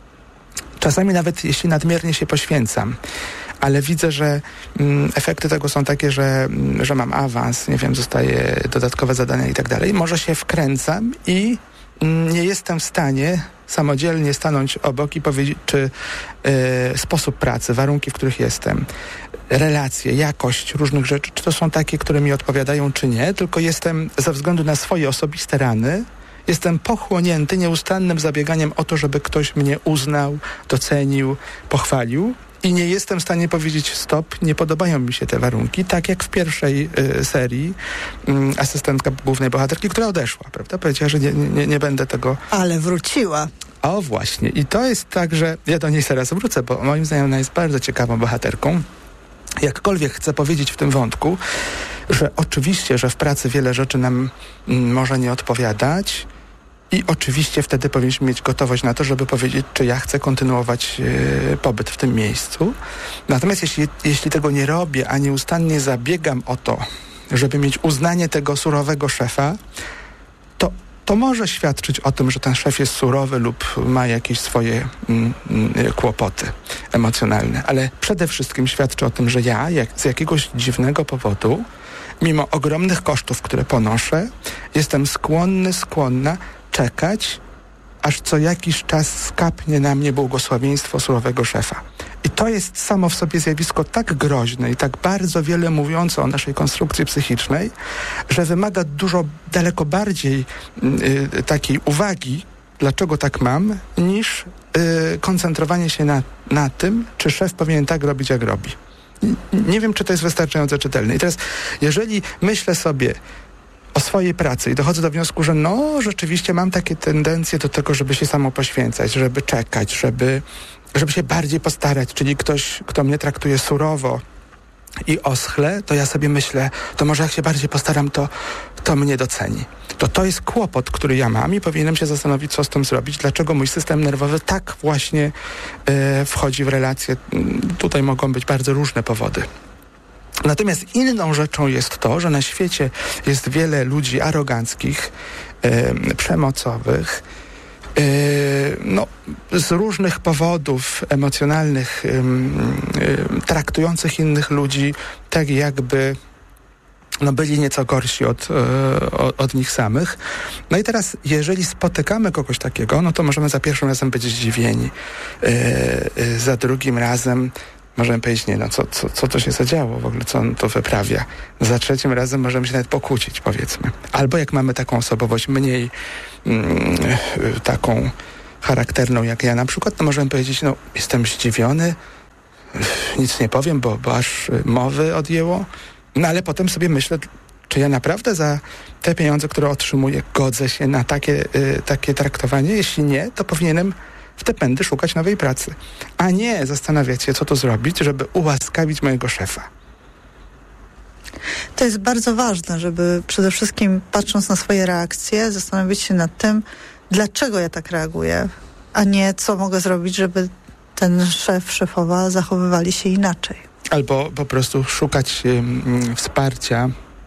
czasami nawet jeśli nadmiernie się poświęcam, ale widzę, że mm, efekty tego są takie, że, mm, że mam awans, nie wiem, zostaje dodatkowe zadania i tak dalej, może się wkręcam i mm, nie jestem w stanie samodzielnie stanąć obok i powiedzieć, czy y, sposób pracy, warunki, w których jestem, relacje, jakość różnych rzeczy, czy to są takie, które mi odpowiadają, czy nie, tylko jestem ze względu na swoje osobiste rany, jestem pochłonięty nieustannym zabieganiem o to, żeby ktoś mnie uznał, docenił, pochwalił i nie jestem w stanie powiedzieć stop, nie podobają mi się te warunki, tak jak w pierwszej y, serii y, asystentka głównej bohaterki, która odeszła, prawda? Powiedziała, że nie, nie, nie będę tego... Ale wróciła. O właśnie. I to jest tak, że ja do niej zaraz wrócę, bo moim zdaniem ona jest bardzo ciekawą bohaterką. Jakkolwiek chcę powiedzieć w tym wątku, że oczywiście, że w pracy wiele rzeczy nam mm, może nie odpowiadać i oczywiście wtedy powinniśmy mieć gotowość na to, żeby powiedzieć, czy ja chcę kontynuować yy, pobyt w tym miejscu. Natomiast jeśli, jeśli tego nie robię, a nieustannie zabiegam o to, żeby mieć uznanie tego surowego szefa, to to może świadczyć o tym, że ten szef jest surowy lub ma jakieś swoje mm, mm, kłopoty emocjonalne. Ale przede wszystkim świadczy o tym, że ja jak, z jakiegoś dziwnego powodu, mimo ogromnych kosztów, które ponoszę, jestem skłonny, skłonna czekać, aż co jakiś czas skapnie na mnie błogosławieństwo surowego szefa. I to jest samo w sobie zjawisko tak groźne i tak bardzo wiele mówiące o naszej konstrukcji psychicznej, że wymaga dużo, daleko bardziej y, takiej uwagi, dlaczego tak mam, niż y, koncentrowanie się na, na tym, czy szef powinien tak robić, jak robi. Nie wiem, czy to jest wystarczająco czytelne. I teraz, jeżeli myślę sobie o swojej pracy i dochodzę do wniosku, że no, rzeczywiście mam takie tendencje do tego, żeby się samo poświęcać, żeby czekać, żeby żeby się bardziej postarać, czyli ktoś, kto mnie traktuje surowo i oschle, to ja sobie myślę, to może jak się bardziej postaram, to, to mnie doceni. To to jest kłopot, który ja mam i powinienem się zastanowić, co z tym zrobić, dlaczego mój system nerwowy tak właśnie e, wchodzi w relacje. Tutaj mogą być bardzo różne powody. Natomiast inną rzeczą jest to, że na świecie jest wiele ludzi aroganckich, e, przemocowych, e, no, z różnych powodów emocjonalnych, e, e, traktujących innych ludzi tak jakby no, byli nieco gorsi od, e, od, od nich samych. No i teraz, jeżeli spotykamy kogoś takiego, no to możemy za pierwszym razem być zdziwieni. E, e, za drugim razem możemy powiedzieć, nie, no co, co, co to się zadziało w ogóle, co on to wyprawia. Za trzecim razem możemy się nawet pokłócić, powiedzmy. Albo jak mamy taką osobowość mniej mm, taką charakterną jak ja na przykład, to możemy powiedzieć, no jestem zdziwiony, nic nie powiem, bo, bo aż mowy odjęło. No ale potem sobie myślę, czy ja naprawdę za te pieniądze, które otrzymuję, godzę się na takie, y, takie traktowanie? Jeśli nie, to powinienem w te pędy szukać nowej pracy, a nie zastanawiać się, co tu zrobić, żeby ułaskawić mojego szefa. To jest bardzo ważne, żeby przede wszystkim patrząc na swoje reakcje, zastanowić się nad tym, dlaczego ja tak reaguję, a nie co mogę zrobić, żeby ten szef, szefowa zachowywali się inaczej. Albo po prostu szukać um, wsparcia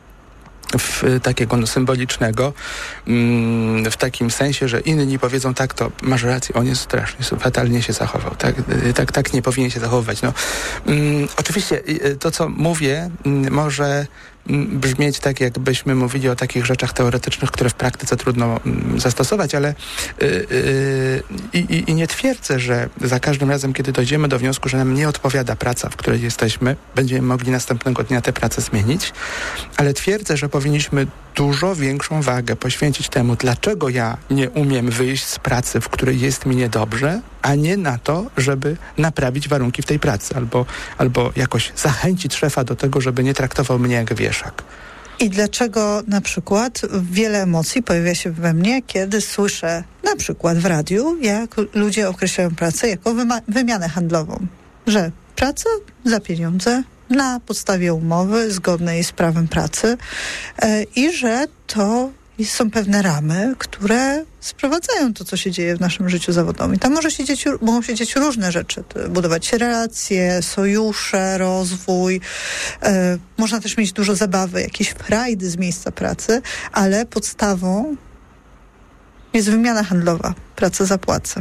w, takiego no, symbolicznego, mm, w takim sensie, że inni powiedzą, tak, to masz rację, on jest strasznie, fatalnie się zachował, tak, tak, tak nie powinien się zachowywać. No, mm, oczywiście to, co mówię, mm, może mm, brzmieć tak, jakbyśmy mówili o takich rzeczach teoretycznych, które w praktyce trudno mm, zastosować, ale yy, yy, i, i nie twierdzę, że za każdym razem, kiedy dojdziemy do wniosku, że nam nie odpowiada praca, w której jesteśmy, będziemy mogli następnego dnia tę pracę zmienić, ale twierdzę, że powinniśmy dużo większą wagę poświęcić temu, dlaczego ja nie umiem wyjść z pracy, w której jest mi niedobrze, a nie na to, żeby naprawić warunki w tej pracy albo, albo jakoś zachęcić szefa do tego, żeby nie traktował mnie jak wieszak. I dlaczego na przykład wiele emocji pojawia się we mnie, kiedy słyszę na przykład w radiu, jak ludzie określają pracę jako wyma- wymianę handlową, że praca za pieniądze na podstawie umowy zgodnej z prawem pracy yy, i że to są pewne ramy, które sprowadzają to, co się dzieje w naszym życiu zawodowym. I tam może się dzieć, mogą się dzieć różne rzeczy. Budować się relacje, sojusze, rozwój. Yy, można też mieć dużo zabawy, jakieś frajdy z miejsca pracy, ale podstawą jest wymiana handlowa. Praca za płacę.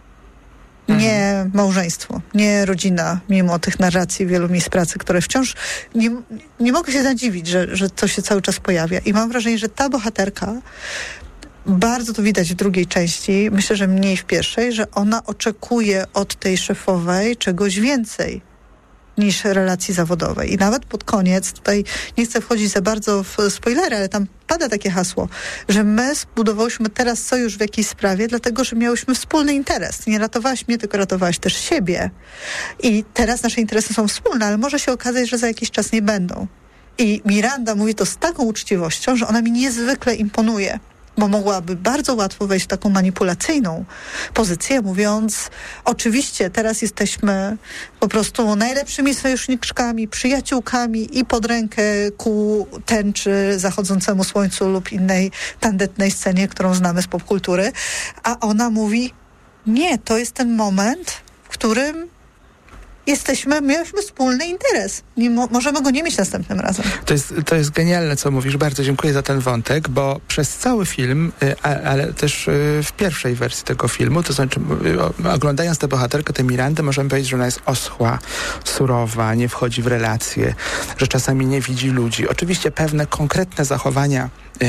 Nie małżeństwo, nie rodzina, mimo tych narracji wielu miejsc pracy, które wciąż nie, nie mogę się zadziwić, że, że to się cały czas pojawia. I mam wrażenie, że ta bohaterka, bardzo to widać w drugiej części, myślę, że mniej w pierwszej, że ona oczekuje od tej szefowej czegoś więcej niż relacji zawodowej. I nawet pod koniec, tutaj nie chcę wchodzić za bardzo w spoilery, ale tam pada takie hasło, że my zbudowałyśmy teraz sojusz w jakiejś sprawie, dlatego, że miałyśmy wspólny interes. Nie ratowałaś mnie, tylko ratowałaś też siebie. I teraz nasze interesy są wspólne, ale może się okazać, że za jakiś czas nie będą. I Miranda mówi to z taką uczciwością, że ona mi niezwykle imponuje, bo mogłaby bardzo łatwo wejść w taką manipulacyjną pozycję, mówiąc, oczywiście teraz jesteśmy po prostu najlepszymi sojuszniczkami, przyjaciółkami i pod rękę ku tęczy, zachodzącemu słońcu lub innej tandetnej scenie, którą znamy z popkultury, a ona mówi, nie, to jest ten moment, w którym jesteśmy, mieliśmy wspólny interes. Nie mo- możemy go nie mieć następnym razem. To jest, to jest genialne, co mówisz. Bardzo dziękuję za ten wątek, bo przez cały film, a, ale też w pierwszej wersji tego filmu, to znaczy oglądając tę bohaterkę, tę Mirandę, możemy powiedzieć, że ona jest oschła, surowa, nie wchodzi w relacje, że czasami nie widzi ludzi. Oczywiście pewne konkretne zachowania Yy,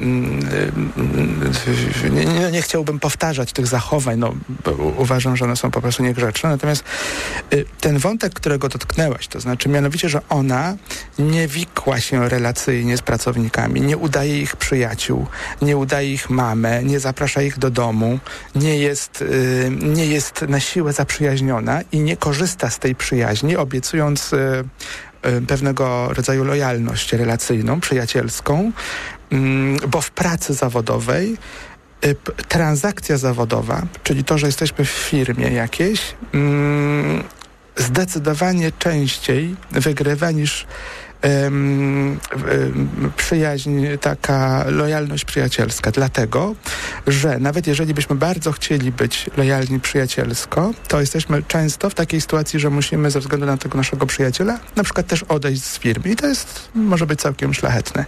yy, yy, nie, nie chciałbym powtarzać tych zachowań, no, bo uważam, że one są po prostu niegrzeczne, natomiast yy, ten wątek, którego dotknęłaś, to znaczy mianowicie, że ona nie wikła się relacyjnie z pracownikami, nie udaje ich przyjaciół, nie udaje ich mamę, nie zaprasza ich do domu, nie jest, yy, nie jest na siłę zaprzyjaźniona i nie korzysta z tej przyjaźni, obiecując yy, pewnego rodzaju lojalność relacyjną, przyjacielską, bo w pracy zawodowej y, p- transakcja zawodowa, czyli to, że jesteśmy w firmie jakiejś, mm, zdecydowanie częściej wygrywa niż ym, ym, przyjaźń, taka lojalność przyjacielska. Dlatego, że nawet jeżeli byśmy bardzo chcieli być lojalni przyjacielsko, to jesteśmy często w takiej sytuacji, że musimy ze względu na tego naszego przyjaciela na przykład też odejść z firmy. I to jest, może być całkiem szlachetne.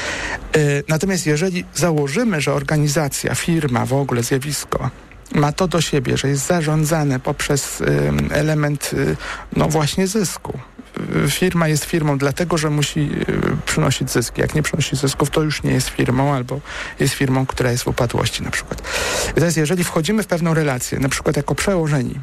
Yy, natomiast jeżeli założymy, że organizacja, firma, w ogóle zjawisko ma to do siebie, że jest zarządzane poprzez y, element y, no właśnie zysku. Y, firma jest firmą dlatego, że musi y, przynosić zyski. Jak nie przynosi zysków, to już nie jest firmą, albo jest firmą, która jest w upadłości na przykład. I teraz jeżeli wchodzimy w pewną relację, na przykład jako przełożeni,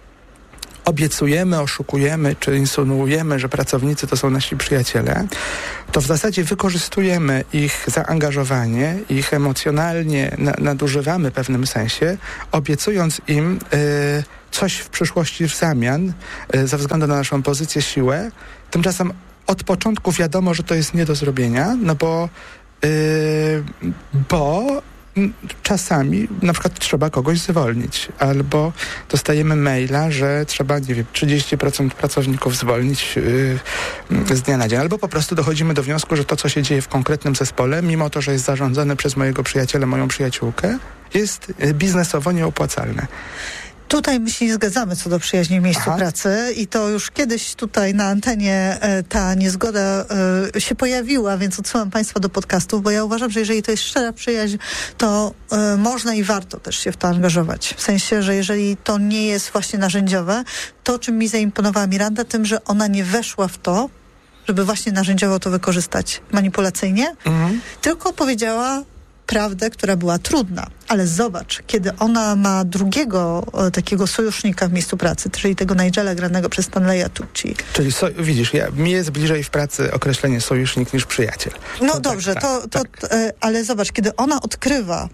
obiecujemy, oszukujemy, czy insynuujemy, że pracownicy to są nasi przyjaciele, to w zasadzie wykorzystujemy ich zaangażowanie, ich emocjonalnie na, nadużywamy w pewnym sensie, obiecując im y, coś w przyszłości w zamian, y, ze względu na naszą pozycję, siłę. Tymczasem od początku wiadomo, że to jest nie do zrobienia, no bo y, bo czasami na przykład trzeba kogoś zwolnić, albo dostajemy maila, że trzeba, nie wiem, trzydzieści procent pracowników zwolnić yy, z dnia na dzień, albo po prostu dochodzimy do wniosku, że to, co się dzieje w konkretnym zespole, mimo to, że jest zarządzane przez mojego przyjaciela, moją przyjaciółkę, jest biznesowo nieopłacalne. Tutaj my się nie zgadzamy co do przyjaźni w miejscu Aha. pracy i to już kiedyś tutaj na antenie e, ta niezgoda e, się pojawiła, więc odsyłam Państwa do podcastów, bo ja uważam, że jeżeli to jest szczera przyjaźń, to e, można i warto też się w to angażować. W sensie, że jeżeli to nie jest właśnie narzędziowe, to czym mi zaimponowała Miranda, tym, że ona nie weszła w to, żeby właśnie narzędziowo to wykorzystać manipulacyjnie, mhm. tylko powiedziała prawdę, która była trudna. Ale zobacz, kiedy ona ma drugiego e, takiego sojusznika w miejscu pracy, czyli tego Nigela granego przez Stanleya Tucci. Czyli so, widzisz, ja, mi jest bliżej w pracy określenie sojusznik niż przyjaciel. No to dobrze, tak, to, tak, to, tak. to e, ale zobacz, kiedy ona odkrywa,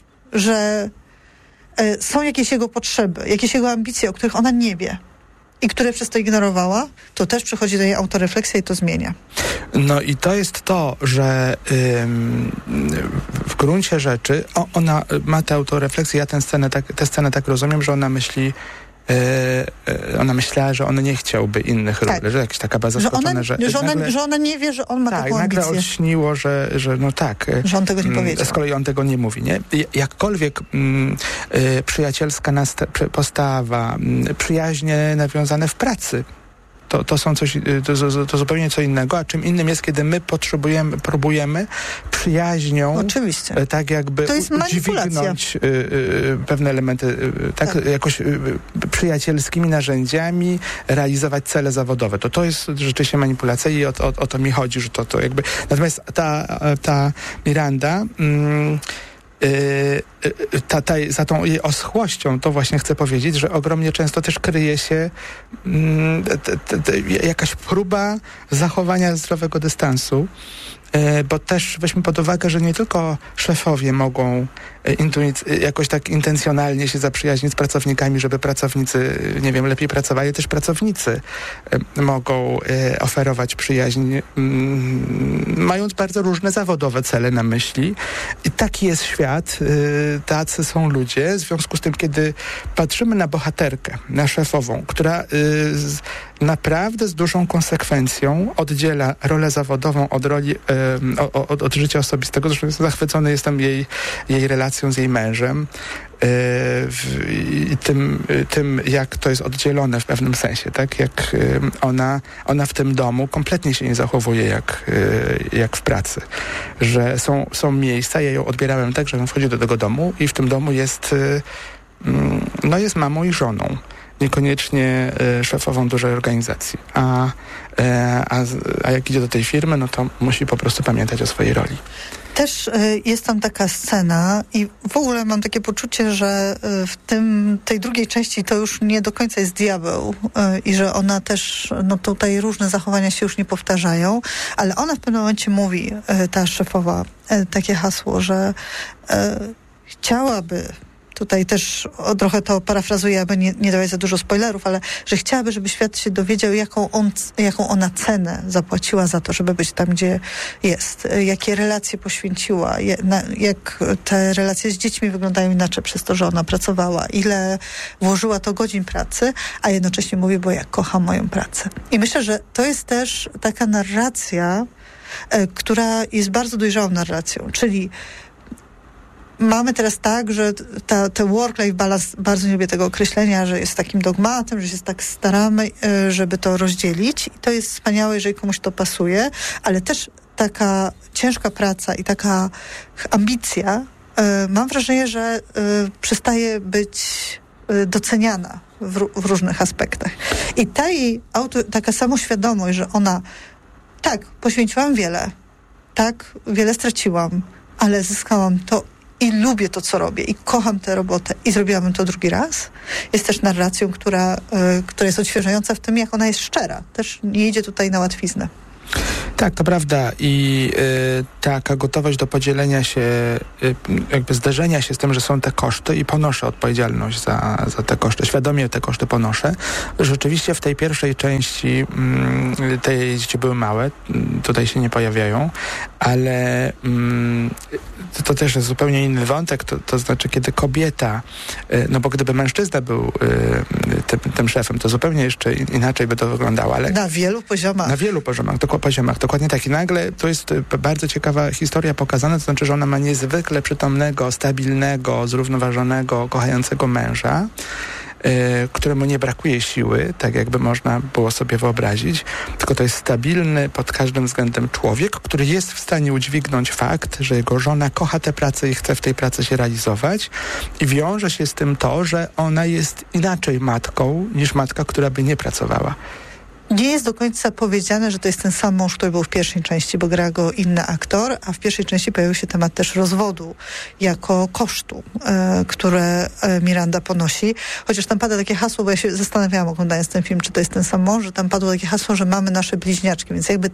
że e, są jakieś jego potrzeby, jakieś jego ambicje, o których ona nie wie i które przez to ignorowała, to też przychodzi do jej autorefleksja i to zmienia. No i to jest to, że ym, w gruncie rzeczy o, ona ma tę autorefleksję, ja tę scenę tak, tę scenę tak rozumiem, że ona myśli, Yy, ona myślała, że on nie chciałby innych tak. ról, że jakaś taka baza że zaskoczona, ona, że, że, ona, nagle, że ona nie wie, że on ma tak, taką ambicję. ambicję. Nagle olśniło, że, że no tak. Że on tego nie powiedział. Z kolei on tego nie mówi, nie? Jakkolwiek mm, y, przyjacielska nasta- postawa, y, przyjaźnie nawiązane w pracy, To, to są coś, to, to zupełnie co innego, a czym innym jest, kiedy my potrzebujemy, próbujemy przyjaźnią, Oczywiście. tak jakby to jest udźwignąć y, y, pewne elementy, y, tak, tak. jakoś y, przyjacielskimi narzędziami realizować cele zawodowe. To to jest rzeczywiście manipulacja i o, o, o to mi chodzi, że to, to jakby... Natomiast ta, ta Miranda... Mm, Yy, ta, ta, za tą jej oschłością, to właśnie chcę powiedzieć, że ogromnie często też kryje się mm, te, te, te, jakaś próba zachowania zdrowego dystansu, yy, bo też weźmy pod uwagę, że nie tylko szefowie mogą yy, intuic- jakoś tak intencjonalnie się zaprzyjaźnić z pracownikami, żeby pracownicy, nie wiem, lepiej pracowali, też pracownicy yy, mogą yy, oferować przyjaźń, yy, mając bardzo różne zawodowe cele na myśli. I taki jest świat, yy, tacy są ludzie. W związku z tym, kiedy patrzymy na bohaterkę, na szefową, która yy, z, naprawdę z dużą konsekwencją oddziela rolę zawodową od roli, yy, od, od życia osobistego. Zresztą zachwycony jestem jej, jej relacją z jej mężem yy, i tym, yy, tym, jak to jest oddzielone w pewnym sensie, tak? Jak yy, ona, ona w tym domu kompletnie się nie zachowuje jak, yy, jak w pracy. Że są, są miejsca, ja ją odbierałem tak, że on wchodzi do tego domu i w tym domu jest, yy, no jest mamą i żoną. Niekoniecznie y, szefową dużej organizacji. A, y, a, a jak idzie do tej firmy, no to musi po prostu pamiętać o swojej roli. Też y, jest tam taka scena i w ogóle mam takie poczucie, że y, w tym, tej drugiej części to już nie do końca jest diabeł y, i że ona też, no tutaj różne zachowania się już nie powtarzają, ale ona w pewnym momencie mówi, y, ta szefowa, y, takie hasło, że y, chciałaby tutaj też o, trochę to parafrazuję, aby nie, nie dawać za dużo spoilerów, ale że chciałaby, żeby świat się dowiedział, jaką, on, jaką ona cenę zapłaciła za to, żeby być tam, gdzie jest. Jakie relacje poświęciła, je, na, jak te relacje z dziećmi wyglądają inaczej przez to, że ona pracowała, ile włożyła to godzin pracy, a jednocześnie mówi, bo ja kocham moją pracę. I myślę, że to jest też taka narracja, e, która jest bardzo dojrzałą narracją, czyli mamy teraz tak, że ta, te work-life balance, bardzo nie lubię tego określenia, że jest takim dogmatem, że się tak staramy, żeby to rozdzielić i to jest wspaniałe, jeżeli komuś to pasuje, ale też taka ciężka praca i taka ambicja, mam wrażenie, że przestaje być doceniana w, w różnych aspektach. I ta jej auto, taka samoświadomość, że ona tak, poświęciłam wiele, tak, wiele straciłam, ale zyskałam to i lubię to, co robię i kocham tę robotę i zrobiłabym to drugi raz, jest też narracją, która, y, która jest odświeżająca w tym, jak ona jest szczera. Też nie idzie tutaj na łatwiznę. Tak, to prawda i y, taka gotowość do podzielenia się, y, jakby zderzenia się z tym, że są te koszty i ponoszę odpowiedzialność za, za te koszty, świadomie te koszty ponoszę. Rzeczywiście w tej pierwszej części y, te dzieci były małe, tutaj się nie pojawiają, ale y, to, to też jest zupełnie inny wątek, to, to znaczy kiedy kobieta, y, no bo gdyby mężczyzna był y, tym, tym szefem, to zupełnie jeszcze inaczej by to wyglądało. Ale na wielu poziomach. Na wielu poziomach, dokładnie. poziomach, dokładnie tak. I nagle to jest bardzo ciekawa historia pokazana, to znaczy, że ona ma niezwykle przytomnego, stabilnego, zrównoważonego, kochającego męża, yy, któremu nie brakuje siły, tak jakby można było sobie wyobrazić, tylko to jest stabilny pod każdym względem człowiek, który jest w stanie udźwignąć fakt, że jego żona kocha tę pracę i chce w tej pracy się realizować i wiąże się z tym to, że ona jest inaczej matką niż matka, która by nie pracowała. Nie jest do końca powiedziane, że to jest ten sam mąż, który był w pierwszej części, bo gra go inny aktor, a w pierwszej części pojawił się temat też rozwodu jako kosztu, e, które e, Miranda ponosi. Chociaż tam pada takie hasło, bo ja się zastanawiałam oglądając ten film, czy to jest ten sam mąż, że tam padło takie hasło, że mamy nasze bliźniaczki, więc jakby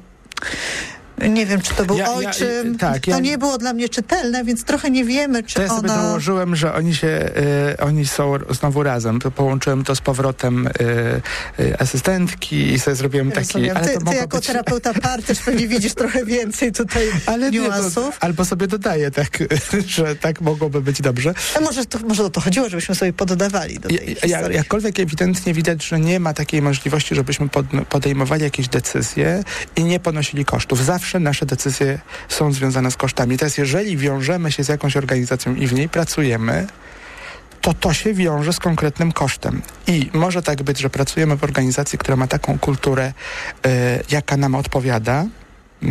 nie wiem, czy to był ja, ojczym. Ja, tak, to ja, nie było dla mnie czytelne, więc trochę nie wiemy, czy to ja ona... sobie dołożyłem, że oni się, y, oni są znowu razem. To połączyłem to z powrotem y, y, asystentki i sobie zrobiłem taki... Rozumiem. Ale ty to ty jako być... terapeuta par też pewnie widzisz trochę więcej tutaj ale niuansów. Nie, to, albo sobie dodaję tak, że tak mogłoby być dobrze. A może, to, może o to chodziło, żebyśmy sobie poddawali do tej ja, historii. Jakkolwiek ewidentnie widać, że nie ma takiej możliwości, żebyśmy pod, podejmowali jakieś decyzje i nie ponosili kosztów. Zawsze nasze decyzje są związane z kosztami. Teraz jeżeli wiążemy się z jakąś organizacją i w niej pracujemy, to to się wiąże z konkretnym kosztem. I może tak być, że pracujemy w organizacji, która ma taką kulturę, y, jaka nam odpowiada, y,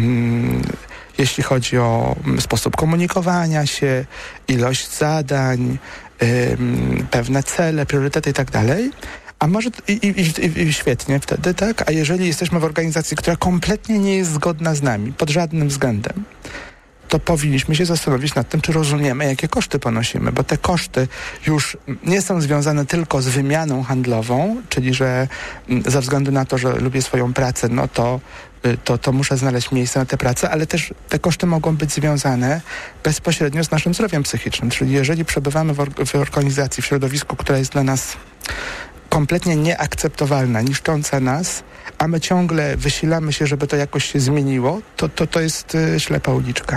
jeśli chodzi o sposób komunikowania się, ilość zadań, y, pewne cele, priorytety i tak dalej. A może i, i, i świetnie wtedy, tak? A jeżeli jesteśmy w organizacji, która kompletnie nie jest zgodna z nami, pod żadnym względem, to powinniśmy się zastanowić nad tym, czy rozumiemy, jakie koszty ponosimy, bo te koszty już nie są związane tylko z wymianą handlową, czyli że ze względu na to, że lubię swoją pracę, no to To, to muszę znaleźć miejsce na tę pracę, ale też te koszty mogą być związane bezpośrednio z naszym zdrowiem psychicznym. Czyli jeżeli przebywamy w, or- w organizacji, w środowisku, która jest dla nas kompletnie nieakceptowalna, niszcząca nas, a my ciągle wysilamy się, żeby to jakoś się zmieniło, to to, to jest y, ślepa uliczka.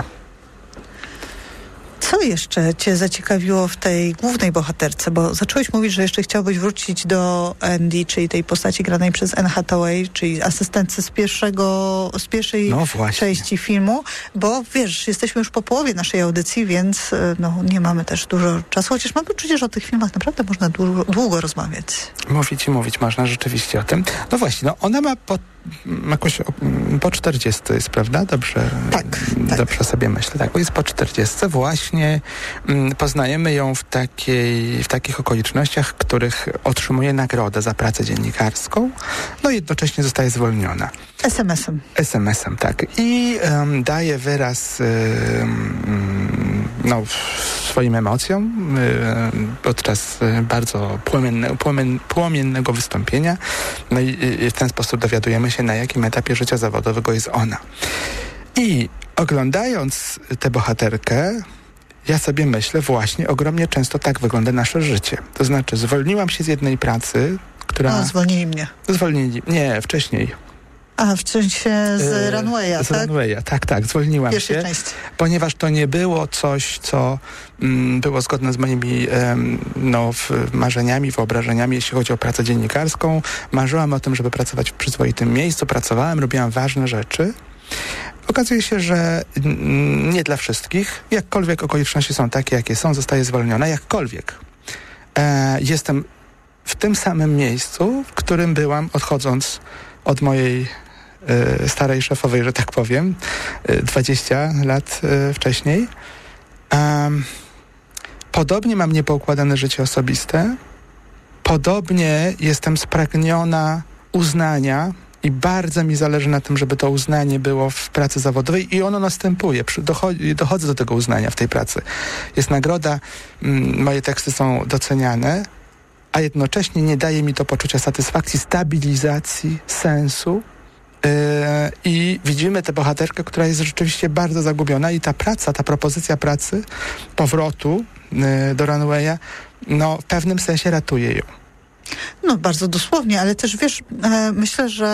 Co jeszcze cię zaciekawiło w tej głównej bohaterce? Bo zacząłeś mówić, że jeszcze chciałbyś wrócić do Andy, czyli tej postaci granej przez Anne Hathaway, czyli asystentce z pierwszego, z pierwszej no części filmu, bo wiesz, jesteśmy już po połowie naszej audycji, więc no, nie mamy też dużo czasu, chociaż mam poczucie, że o tych filmach naprawdę można długo, długo rozmawiać. Mówić i mówić można rzeczywiście o tym. No właśnie, no ona ma po, jakoś po czterdziestce jest, prawda? Dobrze, tak, dobrze tak. sobie myślę. Tak, bo jest po czterdziestce właśnie poznajemy ją w, takiej, w takich okolicznościach, w których otrzymuje nagrodę za pracę dziennikarską, no i jednocześnie zostaje zwolniona. es em esem. es em esem, tak. I um, daje wyraz um, no, swoim emocjom um, podczas bardzo płomienne, płomien, płomiennego wystąpienia. No i, i w ten sposób dowiadujemy się, na jakim etapie życia zawodowego jest ona. I oglądając tę bohaterkę, ja sobie myślę, właśnie ogromnie często tak wygląda nasze życie. To znaczy, zwolniłam się z jednej pracy, która... No, zwolnili mnie. Zwolnili. Nie, wcześniej. A, w sensie z Runwaya, z tak? Z Runwaya, tak, tak, zwolniłam Pierwszej się, części. ponieważ to nie było coś, co mm, było zgodne z moimi em, no, w, marzeniami, wyobrażeniami, jeśli chodzi o pracę dziennikarską. Marzyłam o tym, żeby pracować w przyzwoitym miejscu, pracowałam, robiłam ważne rzeczy. Okazuje się, że mm, nie dla wszystkich, jakkolwiek okoliczności są takie, jakie są, zostaję zwolniona, jakkolwiek. E, jestem w tym samym miejscu, w którym byłam odchodząc od mojej y, starej szefowej, że tak powiem, y, dwadzieścia lat y, wcześniej. Um, podobnie mam niepoukładane życie osobiste. Podobnie jestem spragniona uznania i bardzo mi zależy na tym, żeby to uznanie było w pracy zawodowej i ono następuje. Przy, dochodzi, dochodzę do tego uznania w tej pracy. Jest nagroda, mm, moje teksty są doceniane, a jednocześnie nie daje mi to poczucia satysfakcji, stabilizacji, sensu. Yy, I widzimy tę bohaterkę, która jest rzeczywiście bardzo zagubiona i ta praca, ta propozycja pracy, powrotu yy, do Runwaya, no w pewnym sensie ratuje ją. No bardzo dosłownie, ale też wiesz, e, myślę, że